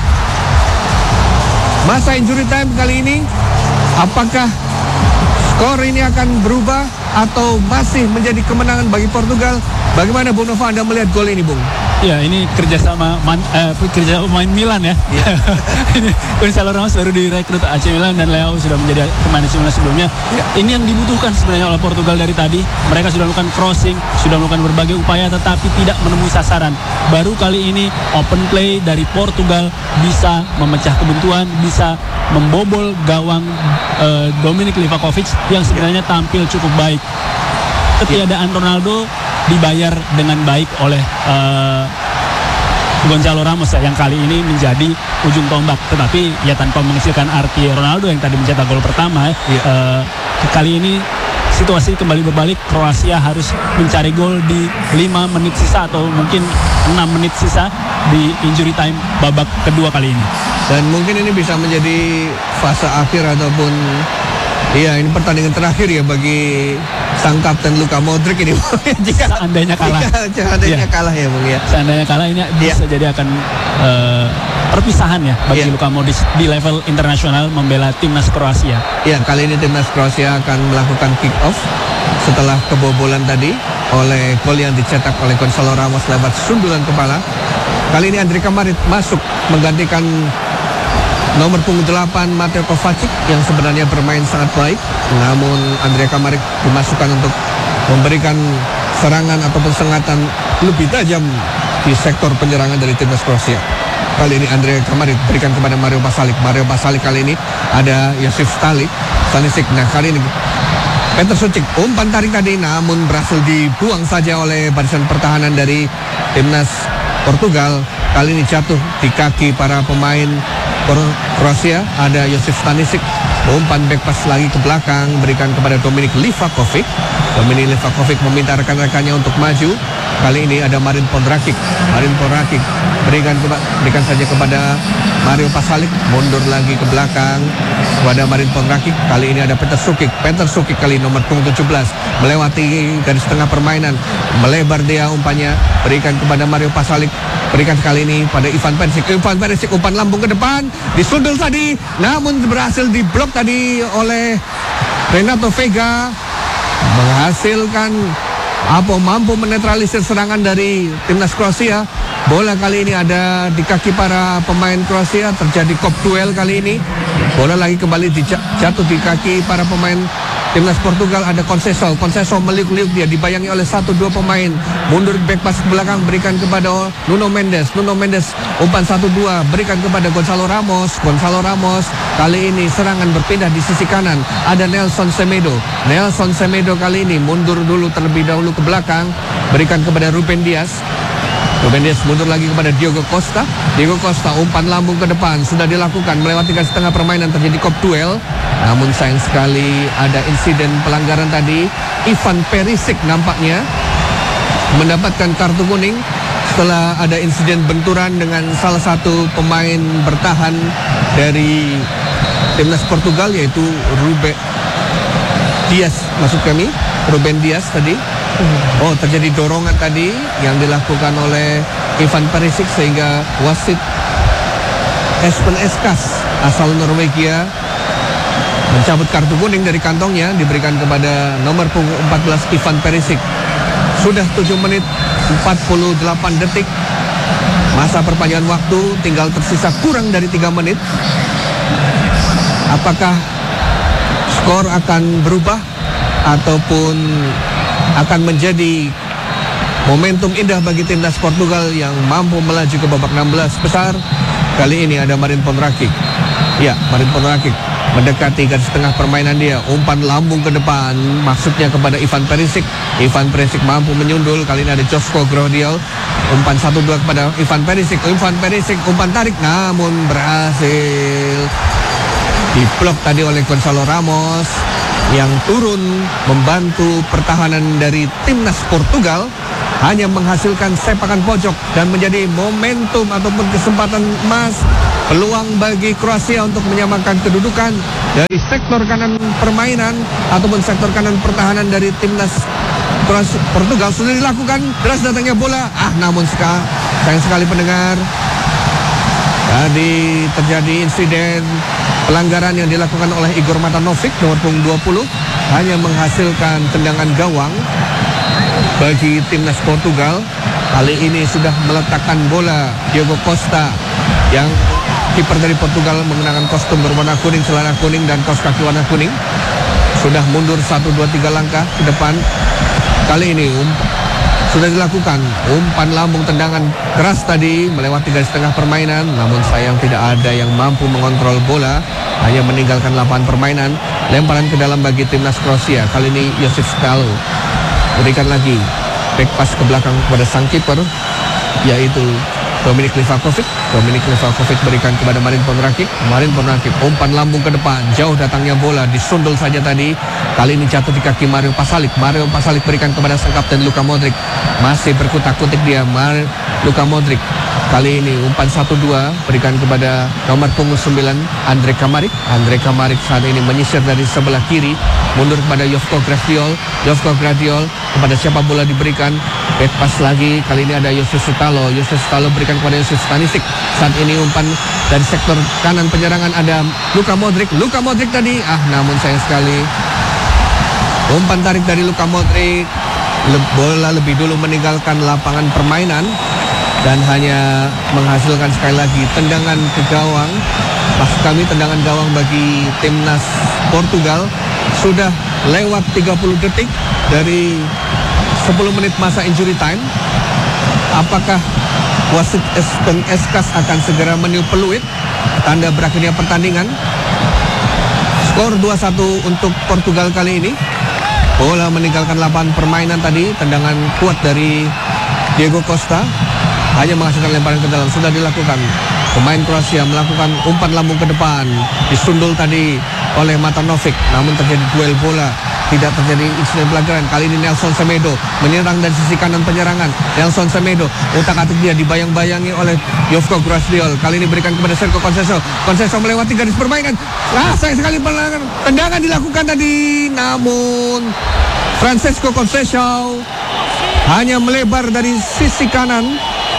masa injury time kali ini. Apakah skor ini akan berubah atau masih menjadi kemenangan bagi Portugal? Bagaimana Bung Nova, Anda melihat gol ini, Bung? Ya, ini kerjasama kerja pemain Milan ya. Ini Gonçalo Ramos baru direkrut AC Milan dan Leo sudah menjadi pemain AC Milan sebelumnya. Ini yang dibutuhkan sebenarnya oleh Portugal dari tadi. Mereka sudah melakukan crossing, sudah melakukan berbagai upaya tetapi tidak menemui sasaran. Baru kali ini open play dari Portugal bisa memecah kebuntuan, bisa membobol gawang Dominik Livakovic yang sebenarnya tampil cukup baik. Ketiadaan Ronaldo dibayar dengan baik oleh Gonçalo Ramos ya, yang kali ini menjadi ujung tombak. Tetapi ya tanpa mengecilkan arti Ronaldo yang tadi mencetak gol pertama kali ini situasi kembali berbalik. Kroasia harus mencari gol di 5 menit sisa atau mungkin 6 menit sisa di injury time babak kedua kali ini. Dan mungkin ini bisa menjadi fase akhir ataupun ini pertandingan terakhir ya bagi sang kapten Luka Modric ini. Jika seandainya kalah. Seandainya kalah ya, Bung ya. Seandainya kalah ini bisa jadi akan perpisahan ya bagi Luka Modric di level internasional membela timnas Kroasia. Ya, kali ini timnas Kroasia akan melakukan kick off setelah kebobolan tadi oleh gol yang dicetak oleh Gonçalo Ramos lewat sundulan kepala. Kali ini Andrija Kramaric masuk menggantikan nomor punggung 8 Mateo Kovacic yang sebenarnya bermain sangat baik. Namun Andrija Kramaric dimasukkan untuk memberikan serangan ataupun sengatan lebih tajam di sektor penyerangan dari timnas Kroasia. Kali ini Andrija Kramaric berikan kepada Mario Pasalic. Mario Pasalic kali ini ada Josip Stanisic. Nah, kali ini Petar Sucic umpan tarik tadi namun berhasil dibuang saja oleh barisan pertahanan dari timnas Portugal. Kali ini jatuh di kaki para pemain Kroasia. Ada Josip Stanisic. Umpan back pass lagi ke belakang berikan kepada Dominik Livakovic. Dominik Livakovic meminta rekan-rekannya untuk maju. Kali ini ada Marin Pondrakic. Marin Pondrakic berikan saja kepada Mario Pasalic. Mundur lagi ke belakang kepada Marin Pondrakic. Kali ini ada Petar Sucic. Petar Sucic kali nomor punggung 17 melewati garis tengah permainan. Melebar dia umpannya. Berikan kepada Mario Pasalic. Berikan kali ini pada Ivan Perisic. Ivan Perisic umpan lambung ke depan. Disundul tadi. Namun berhasil diblok tadi oleh Renato Veiga. Menghasilkan mampu menetralisir serangan dari timnas Kroasia. Bola kali ini ada di kaki para pemain Kroasia. Terjadi kop duel kali ini. Bola lagi kembali jatuh di kaki para pemain timnas Portugal. Ada Conceição. Conceição meliuk-liuk dia, dibayangi oleh 1-2 pemain. Mundur back pass ke belakang berikan kepada Nuno Mendes. Nuno Mendes umpan 1-2 berikan kepada Gonçalo Ramos. Gonçalo Ramos kali ini serangan berpindah di sisi kanan. Ada Nelson Semedo. Nelson Semedo kali ini mundur dulu terlebih dahulu ke belakang. Berikan kepada Ruben Dias. Ruben Dias mundur lagi kepada Diogo Costa. Diogo Costa umpan lambung ke depan sudah dilakukan melewati garis tengah permainan. Terjadi kop duel. Namun sayang sekali ada insiden pelanggaran tadi. Ivan Perisic nampaknya mendapatkan kartu kuning setelah ada insiden benturan dengan salah satu pemain bertahan dari timnas Portugal yaitu Ruben Dias maksud kami. Ruben Dias tadi. Terjadi dorongan tadi yang dilakukan oleh Ivan Perisic sehingga wasit Espen Eskas asal Norwegia mencabut kartu kuning dari kantongnya, diberikan kepada nomor punggung 14 Ivan Perisic. Sudah 7 menit 48 detik masa perpanjangan waktu, tinggal tersisa kurang dari 3 menit. Apakah skor akan berubah ataupun akan menjadi momentum indah bagi timnas Portugal yang mampu melaju ke babak 16 besar? Kali ini ada Marin Pondrakic. Ya, Marin Pondrakic mendekati garis tengah permainan dia. Umpan lambung ke depan, maksudnya kepada Ivan Perisic. Ivan Perisic mampu menyundul. Kali ini ada Josko Grodiol. Umpan 1-2 kepada Ivan Perisic. Ivan Perisic umpan tarik, namun berhasil diblok tadi oleh Gonzalo Ramos yang turun membantu pertahanan dari timnas Portugal. Hanya menghasilkan sepakan pojok dan menjadi momentum ataupun kesempatan emas, peluang bagi Kroasia untuk menyamakan kedudukan dari sektor kanan permainan ataupun sektor kanan pertahanan dari timnas Portugal. Sudah dilakukan, deras datangnya bola, namun sayang sekali pendengar, tadi terjadi insiden pelanggaran yang dilakukan oleh Igor Matanovic nomor punggung 20, hanya menghasilkan tendangan gawang bagi timnas Portugal. Kali ini sudah meletakkan bola Diogo Costa, yang kiper dari Portugal mengenakan kostum berwarna kuning, celana kuning dan kaos kaki warna kuning, sudah mundur 1, 2, 3 langkah ke depan. Kali ini sudah dilakukan umpan lambung, tendangan keras tadi melewati garis tengah permainan, namun sayang tidak ada yang mampu mengontrol bola, hanya meninggalkan lapangan permainan. Lemparan ke dalam bagi timnas Kroasia. Kali ini Josip Stalo berikan lagi back pass ke belakang kepada sang kiper, yaitu Dominik Livakovic. Dominik Livakovic berikan kepada Marin Pongrakic. Marin Pongrakic umpan lambung ke depan, jauh datangnya bola, disundul saja tadi. Kali ini jatuh di kaki Mario Pasalic. Mario Pasalic berikan kepada sang kapten Luka Modric. Masih berkutak-kutik dia, Luka Modric. Kali ini umpan 1-2 berikan kepada nomor punggung 9 Andre Kramaric. Andre Kramaric saat ini menyisir dari sebelah kiri, mundur kepada Josko Gradiol. Josko Gradiol, kepada siapa bola diberikan? Back pass lagi, kali ini ada Josef Sutalo. Josef Sutalo berikan kepada Josef Stanisic. Saat ini umpan dari sektor kanan penyerangan ada Luka Modric. Luka Modric tadi, namun sayang sekali umpan tarik dari Luka Modric. Bola lebih dulu meninggalkan lapangan permainan dan hanya menghasilkan sekali lagi tendangan ke gawang. Maksud kami tendangan gawang bagi timnas Portugal. Sudah lewat 30 detik dari 10 menit masa injury time. Apakah wasit Eskas akan segera meniup peluit tanda berakhirnya pertandingan? Skor 2-1 untuk Portugal kali ini. Bola meninggalkan lapangan permainan tadi, tendangan kuat dari Diego Costa hanya menghasilkan lemparan ke dalam. Sudah dilakukan, pemain Kroasia melakukan umpan lambung ke depan, disundul tadi oleh Matanovic, namun terjadi duel bola, tidak terjadi insiden pelanggaran. Kali ini Nelson Semedo menyerang dari sisi kanan penyerangan. Nelson Semedo, utak-atik dia dibayang-bayangi oleh Josko Gradiol. Kali ini berikan kepada Sergio Conceição. Conceição melewati garis permainan. Sayang sekali pelanggaran. Tendangan dilakukan tadi, namun Francesco Conceição hanya melebar dari sisi kanan.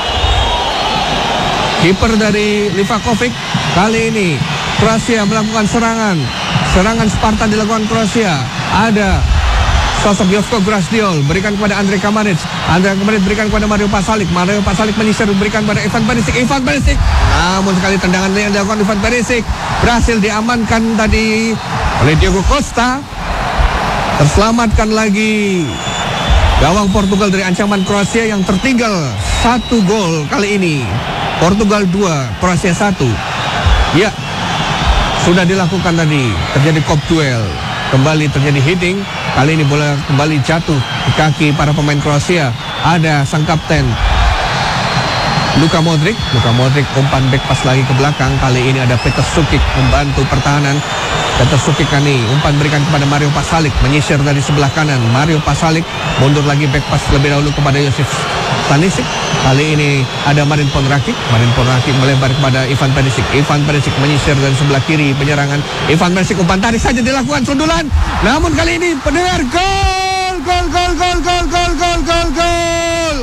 Kiper dari Livakovic. Kali ini Kroasia melakukan serangan. Serangan Spartan dilakukan Kroasia. Ada sosok Josko Gradiol berikan kepada Andre Kramaric. Andre Kramaric berikan kepada Mario Pasalic. Mario Pasalic menyisir berikan kepada Ivan Perisic. Ivan Perisic, namun sekali tendangan yang dilakukan Ivan Perisic berhasil diamankan tadi oleh Diogo Costa. Terselamatkan lagi gawang Portugal dari ancaman Kroasia yang tertinggal 1 gol kali ini. Portugal 2, Kroasia 1. Ya, sudah dilakukan tadi. Terjadi kop duel. Kembali terjadi hitting. Kali ini bola kembali jatuh di kaki para pemain Kroasia. Ada sang kapten Luka Modric. Luka Modric umpan back pass lagi ke belakang. Kali ini ada Petar Sukic membantu pertahanan. Petar Sukic kali umpan berikan kepada Mario Pasalic, menyisir dari sebelah kanan. Mario Pasalic mundur lagi back pass lebih dahulu kepada Josip Stanisic. Kali ini ada Marin Pongrakic. Marin Pongrakic melebar kepada Ivan Perisic. Ivan Perisic menyisir dari sebelah kiri penyerangan. Ivan Perisic umpan tarik saja dilakukan sundulan. Namun kali ini pendengar, gol, gol, gol, gol, gol, gol, gol, gol, gol.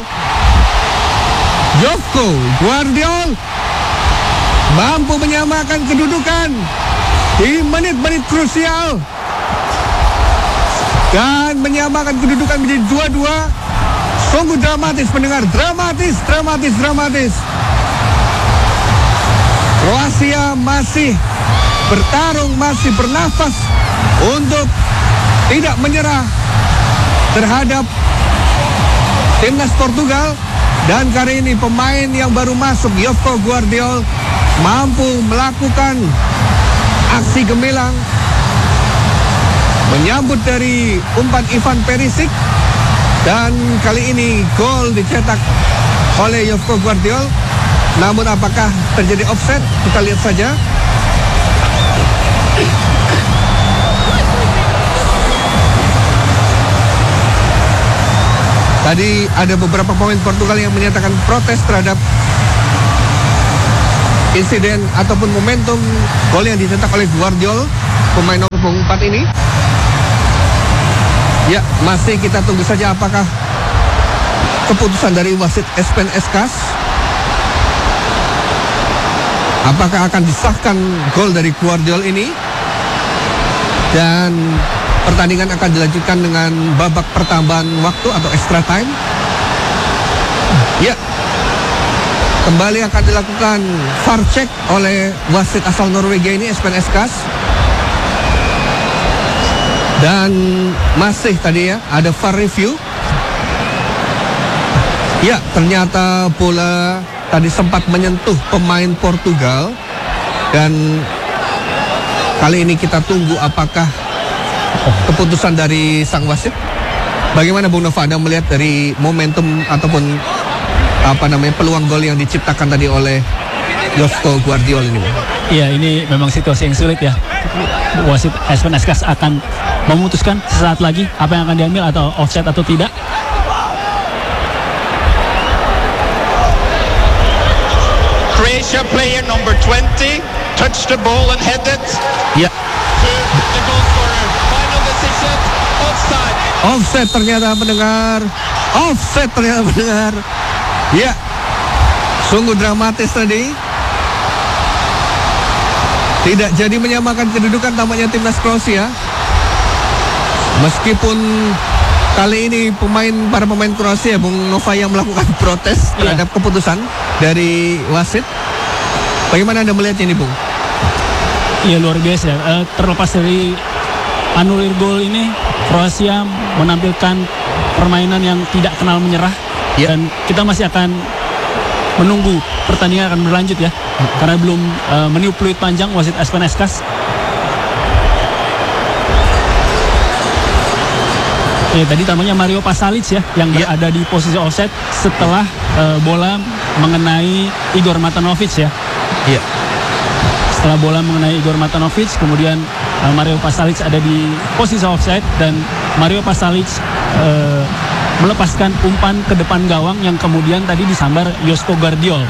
Josko Gradiol mampu menyamakan kedudukan di menit-menit krusial dan menyamakan kedudukan menjadi 2-2. Sungguh dramatis pendengar, dramatis. Kroasia masih bertarung, masih bernafas untuk tidak menyerah terhadap timnas Portugal. Dan kali ini pemain yang baru masuk, Josko Gradiol, mampu melakukan aksi gemilang menyambut dari umpan Ivan Perisic, dan kali ini gol dicetak oleh Josko Gvardiol. Namun apakah terjadi offset? Kita lihat saja. Tadi ada beberapa pemain Portugal yang menyatakan protes terhadap insiden ataupun momentum gol yang dicetak oleh Gvardiol, pemain nomor punggung 4 ini. Ya, masih kita tunggu saja apakah keputusan dari wasit Espen Eskas, apakah akan disahkan gol dari Gvardiol ini, dan pertandingan akan dilanjutkan dengan babak pertambahan waktu atau extra time. Ya, kembali akan dilakukan VAR check oleh wasit asal Norwegia ini, Espen Eskas. Dan masih tadi ya ada VAR review. Ya, ternyata bola tadi sempat menyentuh pemain Portugal, dan kali ini kita tunggu apakah keputusan dari sang wasit. Bagaimana Bung Nova, Anda melihat dari momentum ataupun peluang gol yang diciptakan tadi oleh Josko Gvardiol ini? Iya, ini memang situasi yang sulit ya. Wasit Espen Eskas akan memutuskan sesaat lagi apa yang akan diambil, atau offset atau tidak. Croatia player number 20 touched the ball and headed Ya, to the goal scorer. Final decision, offside. offset ternyata mendengar. Offset ternyata mendengar. Ya, sungguh dramatis tadi. Tidak jadi menyamakan kedudukan tampaknya timnas Kroasia. Meskipun kali ini para pemain Kroasia, Bung Nova, yang melakukan protes terhadap keputusan dari wasit. Bagaimana Anda melihatnya ini, Bung? Iya, luar biasa. Terlepas dari anulir gol ini, Kroasia menampilkan permainan yang tidak kenal menyerah. Ya. Dan kita masih akan menunggu pertandingan akan berlanjut ya, karena belum meniup peluit panjang wasit Espen Eskas. Tadi namanya Mario Pasalic ya, yang berada di posisi offside setelah bola mengenai Igor Matanovic ya. Iya. Setelah bola mengenai Igor Matanovic, kemudian Mario Pasalic ada di posisi offside, dan Mario Pasalic melepaskan umpan ke depan gawang yang kemudian tadi disambar Josko Gvardiol.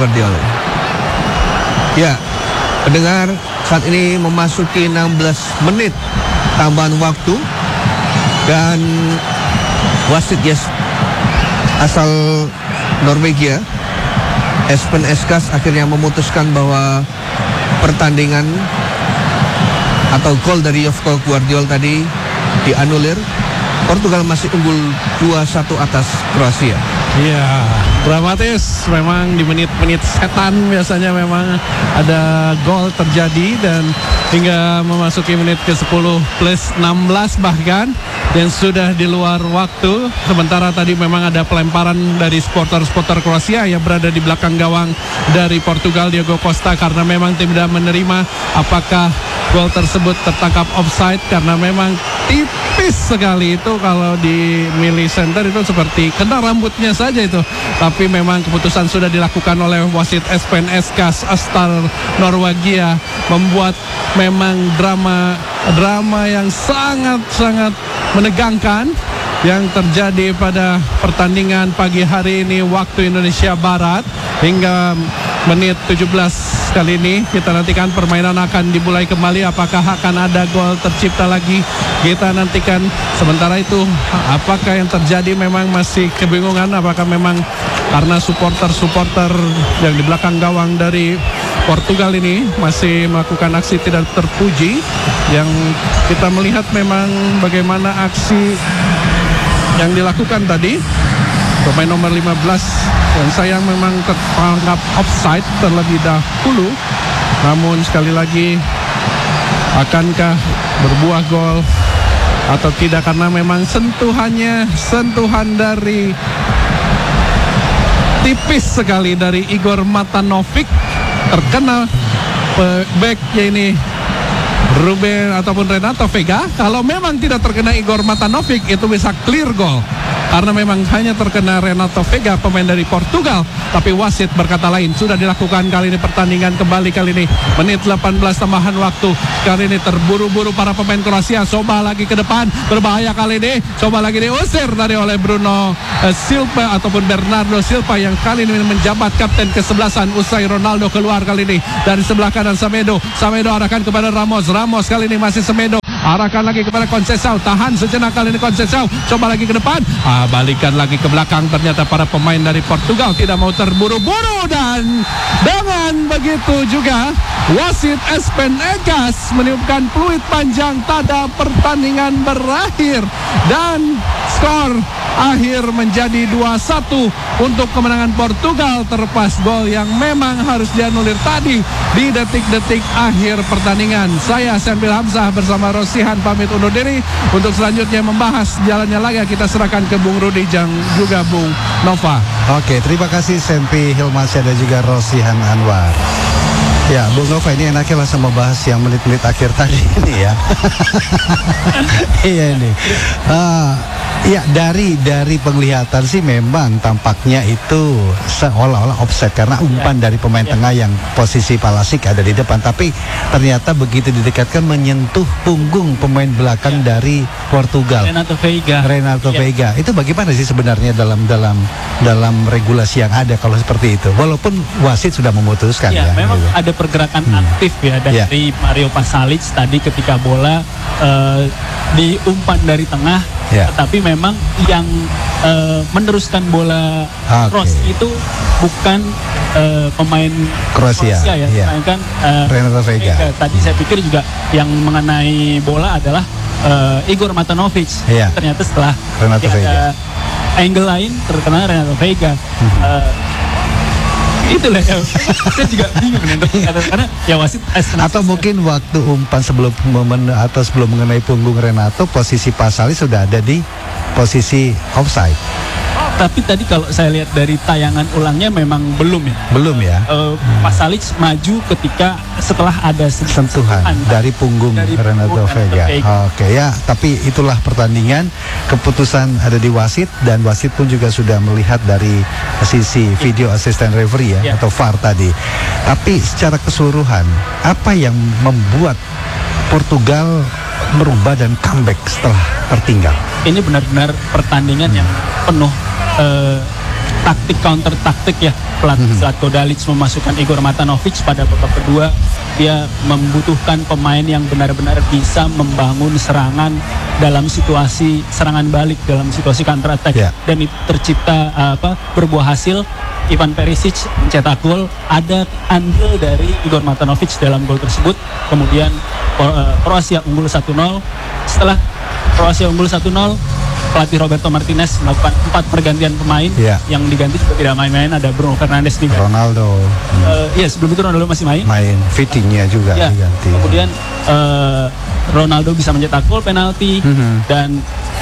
Ya, pendengar, saat ini memasuki 16 menit tambahan waktu, dan wasit asal Norwegia, Espen Eskas, akhirnya memutuskan bahwa pertandingan atau gol dari Josko Gvardiol tadi dianulir. Portugal masih unggul 2-1 atas Kroasia. Iya, dramatis memang di menit-menit setan biasanya memang ada gol terjadi, dan hingga memasuki menit ke-10 plus 16 bahkan, dan sudah di luar waktu. Sementara tadi memang ada pelemparan dari supporter Kroasia yang berada di belakang gawang dari Portugal, Diogo Costa, karena memang tidak menerima apakah gol tersebut tertangkap offside, karena memang tipis sekali itu. Kalau di Mili Center itu seperti kena rambutnya saja itu. Tapi memang keputusan sudah dilakukan oleh wasit Espen Eskas asal Norwegia, membuat memang drama yang sangat menegangkan yang terjadi pada pertandingan pagi hari ini waktu Indonesia Barat. Hingga menit 17 kali ini kita nantikan permainan akan dimulai kembali. Apakah akan ada gol tercipta lagi, kita nantikan. Sementara itu apakah yang terjadi, memang masih kebingungan. Apakah memang karena supporter yang di belakang gawang dari Portugal ini masih melakukan aksi tidak terpuji, yang kita melihat memang bagaimana aksi yang dilakukan tadi pemain nomor 15 yang sayang memang tertangkap offside terlebih dahulu. Namun sekali lagi, akankah berbuah gol atau tidak, karena memang sentuhan dari tipis sekali dari Igor Matanovic terkena backnya ini Ruben ataupun Renato Vega. Kalau memang tidak terkena Igor Matanovic, itu bisa clear goal. Karena memang hanya terkena Renato Vega, pemain dari Portugal. Tapi wasit berkata lain. Sudah dilakukan kali ini pertandingan kembali kali ini. Menit 18 tambahan waktu. Kali ini terburu-buru para pemain Kroasia. Coba lagi ke depan. Berbahaya kali ini. Coba lagi diusir tadi oleh Bruno Silva ataupun Bernardo Silva yang kali ini menjabat kapten ke-11 usai Ronaldo keluar kali ini. Dari sebelah kanan Semedo. Semedo arahkan kepada Ramos. Ramos kali ini masih Semedo. Arahkan lagi kepada Conceição. Tahan sejenak kali ini Conceição. Coba lagi ke depan. Balikan lagi ke belakang. Ternyata para pemain dari Portugal tidak mau terburu-buru. Dan dengan begitu juga wasit Espen Egas meniupkan peluit panjang tanda pertandingan berakhir. Dan skor akhir menjadi 2-1 untuk kemenangan Portugal terlepas gol yang memang harus dianulir tadi di detik-detik akhir pertandingan. Saya Senpil Hamzah bersama Rosihan pamit undur diri. Untuk selanjutnya membahas jalannya laga kita serahkan ke Bung Rudi dan juga Bung Nova. Oke, terima kasih Sempi Hilmansyah dan juga Rosihan Anwar. Ya, Bung Nova ini enaknya langsung membahas yang menit-menit akhir tadi ini ya. Iya ini. Ya dari penglihatan sih memang tampaknya itu seolah-olah offside karena umpan dari pemain tengah yang posisi Pulisic ada di depan, tapi ternyata begitu didekatkan menyentuh punggung pemain belakang dari Portugal. Renato Vega. Itu bagaimana sih sebenarnya dalam regulasi yang ada kalau seperti itu? Walaupun wasit sudah memutuskan ya. Memang gitu. ada pergerakan aktif ya dari Mario Pasalic tadi ketika bola diumpan dari tengah, tetapi memang yang meneruskan bola cross itu bukan pemain Kroasia ya, melainkan Renato Vega. Tadi saya pikir juga yang mengenai bola adalah Igor Matanovic. Ternyata setelah Renato Vega. Angle lain terkena Renato Vega. Itulah ya, saya juga bingung karena ya wasit atau mungkin waktu umpan sebelum mengenai punggung Renato, posisi Pasalic sudah ada di posisi offside. Tapi tadi kalau saya lihat dari tayangan ulangnya memang belum ya. Pasalic maju ketika setelah ada sentuhan dari punggung Renato Vega. Oke ya, tapi itulah pertandingan, keputusan ada di wasit dan wasit pun juga sudah melihat dari sisi video assistant referee atau VAR tadi. Tapi secara keseluruhan apa yang membuat Portugal merubah dan comeback setelah tertinggal? Ini benar-benar pertandingan yang penuh taktik counter taktik ya. Pelatih Zlatko Dalic memasukkan Igor Matanovic pada babak kedua. Dia membutuhkan pemain yang benar-benar bisa membangun serangan dalam situasi serangan balik, dalam situasi counter attack. Dan itu tercipta berbuah hasil. Ivan Perisic mencetak gol. Ada andil dari Igor Matanovic dalam gol tersebut. Kemudian Kroasia unggul 1-0. Setelah Kroasia unggul 1-0, pelatih Roberto Martinez melakukan 4 pergantian pemain. Yang diganti juga tidak main-main, ada Bruno Fernandes diganti. Ronaldo. Sebelum itu Ronaldo masih main. Vitinha juga diganti. Kemudian Ronaldo bisa mencetak gol penalti dan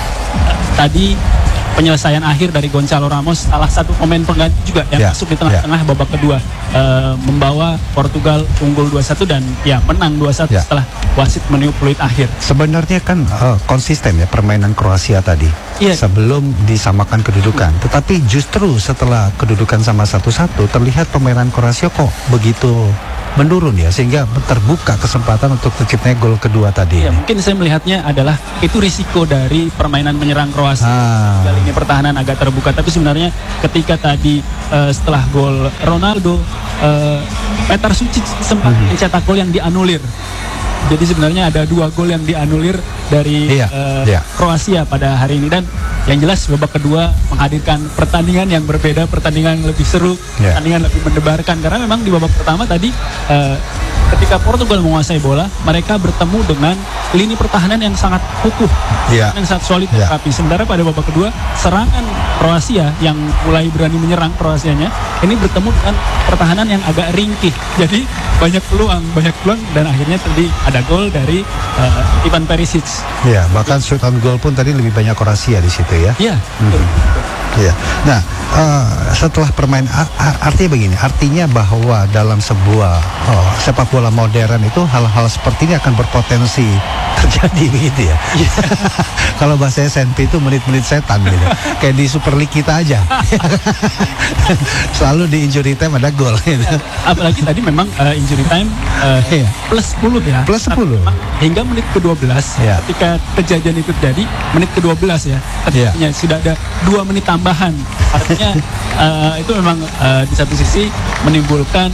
tadi penyelesaian akhir dari Gonçalo Ramos, salah satu pemain pengganti juga yang masuk di tengah-tengah babak kedua, membawa Portugal unggul 2-1 dan menang 2-1 setelah wasit meniup peluit akhir. Sebenarnya kan konsisten ya permainan Kroasia tadi sebelum disamakan kedudukan, tetapi justru setelah kedudukan sama 1-1 terlihat permainan Kroasia kok begitu menurun ya, sehingga terbuka kesempatan untuk terciptanya gol kedua tadi. Mungkin saya melihatnya adalah itu risiko dari permainan menyerang Kroasia. Ini pertahanan agak terbuka, tapi sebenarnya ketika tadi setelah gol Ronaldo, Petar Sucic sempat mencetak gol yang dianulir. Jadi sebenarnya ada 2 gol yang dianulir dari Kroasia pada hari ini, dan yang jelas babak kedua menghadirkan pertandingan yang berbeda, pertandingan lebih seru, pertandingan lebih mendebarkan, karena memang di babak pertama tadi ketika Portugal menguasai bola, mereka bertemu dengan lini pertahanan yang sangat kukuh, yang sangat solid, tapi sementara pada babak kedua serangan Kroasia yang mulai berani menyerang Kroasianya ini bertemu dengan pertahanan yang agak ringkih, jadi banyak peluang dan akhirnya tadi ada gol dari Ivan Perisic. Bahkan shoot on goal pun tadi lebih banyak Kroasia di situ ya. Iya. Nah, setelah artinya begini, artinya bahwa dalam sebuah sepak bola modern itu hal-hal seperti ini akan berpotensi terjadi begitu ya. Kalau bahasa SMP itu menit-menit setan gitu. Kayak di Super League kita aja. Selalu di injury time ada gol gitu. Apalagi tadi memang injury time plus 10 ya. Plus 10. Hingga menit ke-12 ketika kejadian itu terjadi, menit ke-12 ya. Artinya sudah ada 2 menit tambahan. Artinya itu memang di satu sisi menimbulkan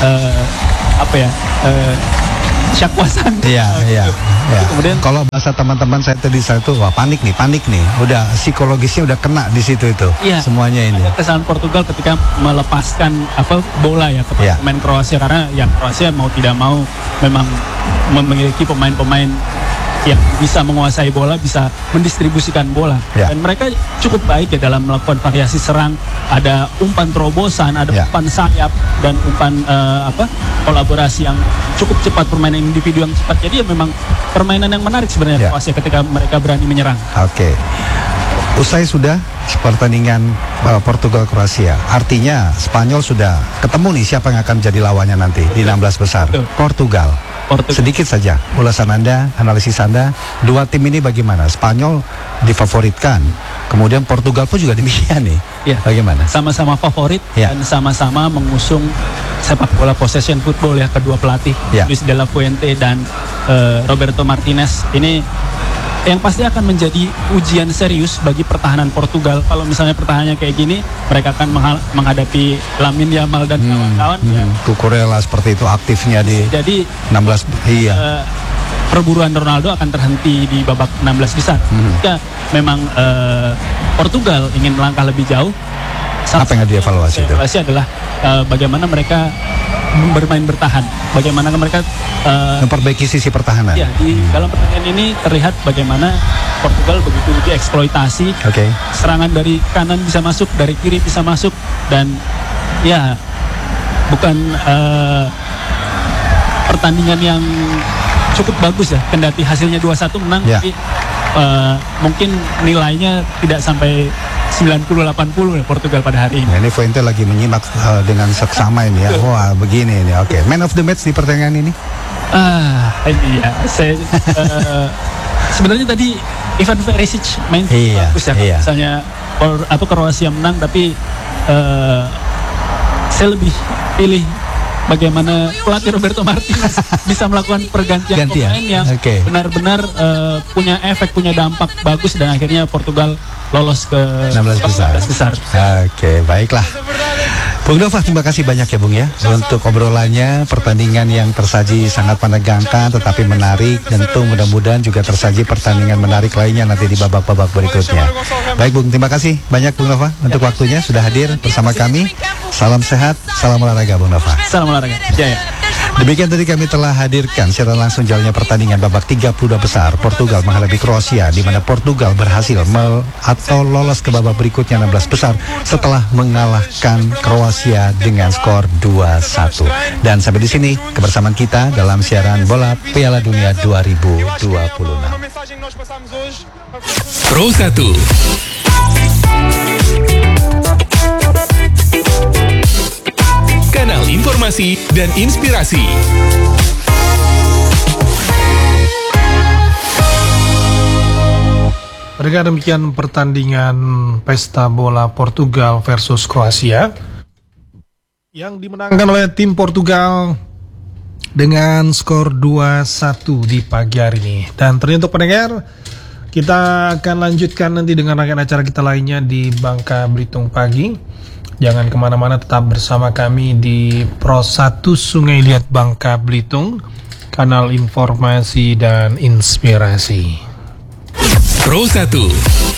syakwasan. Iya. Kemudian kalau bahasa teman-teman saya tadi itu wah panik nih. Udah psikologisnya udah kena di situ itu. Iya, semuanya ini. ada kesalahan Portugal ketika melepaskan bola ya kepada pemain Kroasia, karena ya Kroasia mau tidak mau memang memiliki pemain-pemain yang bisa menguasai bola, bisa mendistribusikan bola. Dan mereka cukup baik ya dalam melakukan variasi serang. Ada umpan terobosan, ada umpan sayap, dan umpan kolaborasi yang cukup cepat, permainan individu yang cepat. Jadi ya memang permainan yang menarik sebenarnya Kroasia ketika mereka berani menyerang. Oke. Usai sudah pertandingan Portugal Kroasia. Artinya Spanyol sudah ketemu nih siapa yang akan jadi lawannya nanti di 16 besar. Portugal. Sedikit saja ulasan Anda, analisis Anda, dua tim ini bagaimana? Spanyol difavoritkan, kemudian Portugal pun juga demikian nih. Bagaimana? Sama-sama favorit dan sama-sama mengusung sepak bola possession football ya, kedua pelatih Luis de la Fuente dan Roberto Martinez. Ini yang pasti akan menjadi ujian serius bagi pertahanan Portugal. Kalau misalnya pertahanannya kayak gini, mereka akan menghadapi Lamine Yamal dan kawan-kawan. Cucurella seperti itu aktifnya di jadi 16. Perburuan Ronaldo akan terhenti di babak 16 besar. Jika memang Portugal ingin melangkah lebih jauh, apa yang harus dievaluasi itu? Evaluasi adalah bagaimana mereka bermain bertahan, bagaimana mereka memperbaiki sisi pertahanan. Ya, di dalam pertandingan ini terlihat bagaimana Portugal begitu dieksploitasi. Serangan dari kanan bisa masuk, dari kiri bisa masuk, dan ya bukan pertandingan yang cukup bagus ya. Kendati hasilnya 2-1 menang, tapi mungkin nilainya tidak sampai 90-80 Portugal pada hari ini. Nah, ini Fuente lagi menyimak dengan seksama ini ya. Wah, begini ini. Oke. Man of the match di pertandingan ini? Ini ya. Saya sebenarnya tadi Ivan Perisic main bagus ya. Misalnya Kroasia menang, tapi saya lebih pilih bagaimana pelatih Roberto Martinez bisa melakukan pergantian pemain yang benar-benar punya efek, punya dampak bagus, dan akhirnya Portugal lolos ke 16 besar. Oke, baiklah. Bung Nova, terima kasih banyak ya Bung ya untuk obrolannya. Pertandingan yang tersaji sangat menegangkan tetapi menarik. Tentu mudah-mudahan juga tersaji pertandingan menarik lainnya nanti di babak-babak berikutnya. Baik Bung, terima kasih banyak Bung Nova untuk waktunya sudah hadir bersama kami. Salam sehat, salam olahraga Bung Nova. Salam olahraga. Jaya. Demikian tadi kami telah hadirkan secara langsung jalannya pertandingan babak 32 besar Portugal menghadapi Kroasia, di mana Portugal berhasil lolos ke babak berikutnya 16 besar setelah mengalahkan Kroasia dengan skor 2-1. Dan sampai di sini kebersamaan kita dalam siaran bola Piala Dunia 2026. Pro 1 Kanal informasi dan inspirasi. Mereka demikian pertandingan pesta bola Portugal versus Kroasia yang dimenangkan oleh tim Portugal dengan skor 2-1 di pagi hari ini. Dan ternyata untuk pendengar, kita akan lanjutkan nanti dengan rangkaian acara kita lainnya di Bangka Belitung pagi. Jangan kemana-mana, tetap bersama kami di Pro 1 Sungai Liat Bangka Belitung, kanal informasi dan inspirasi. Pro 1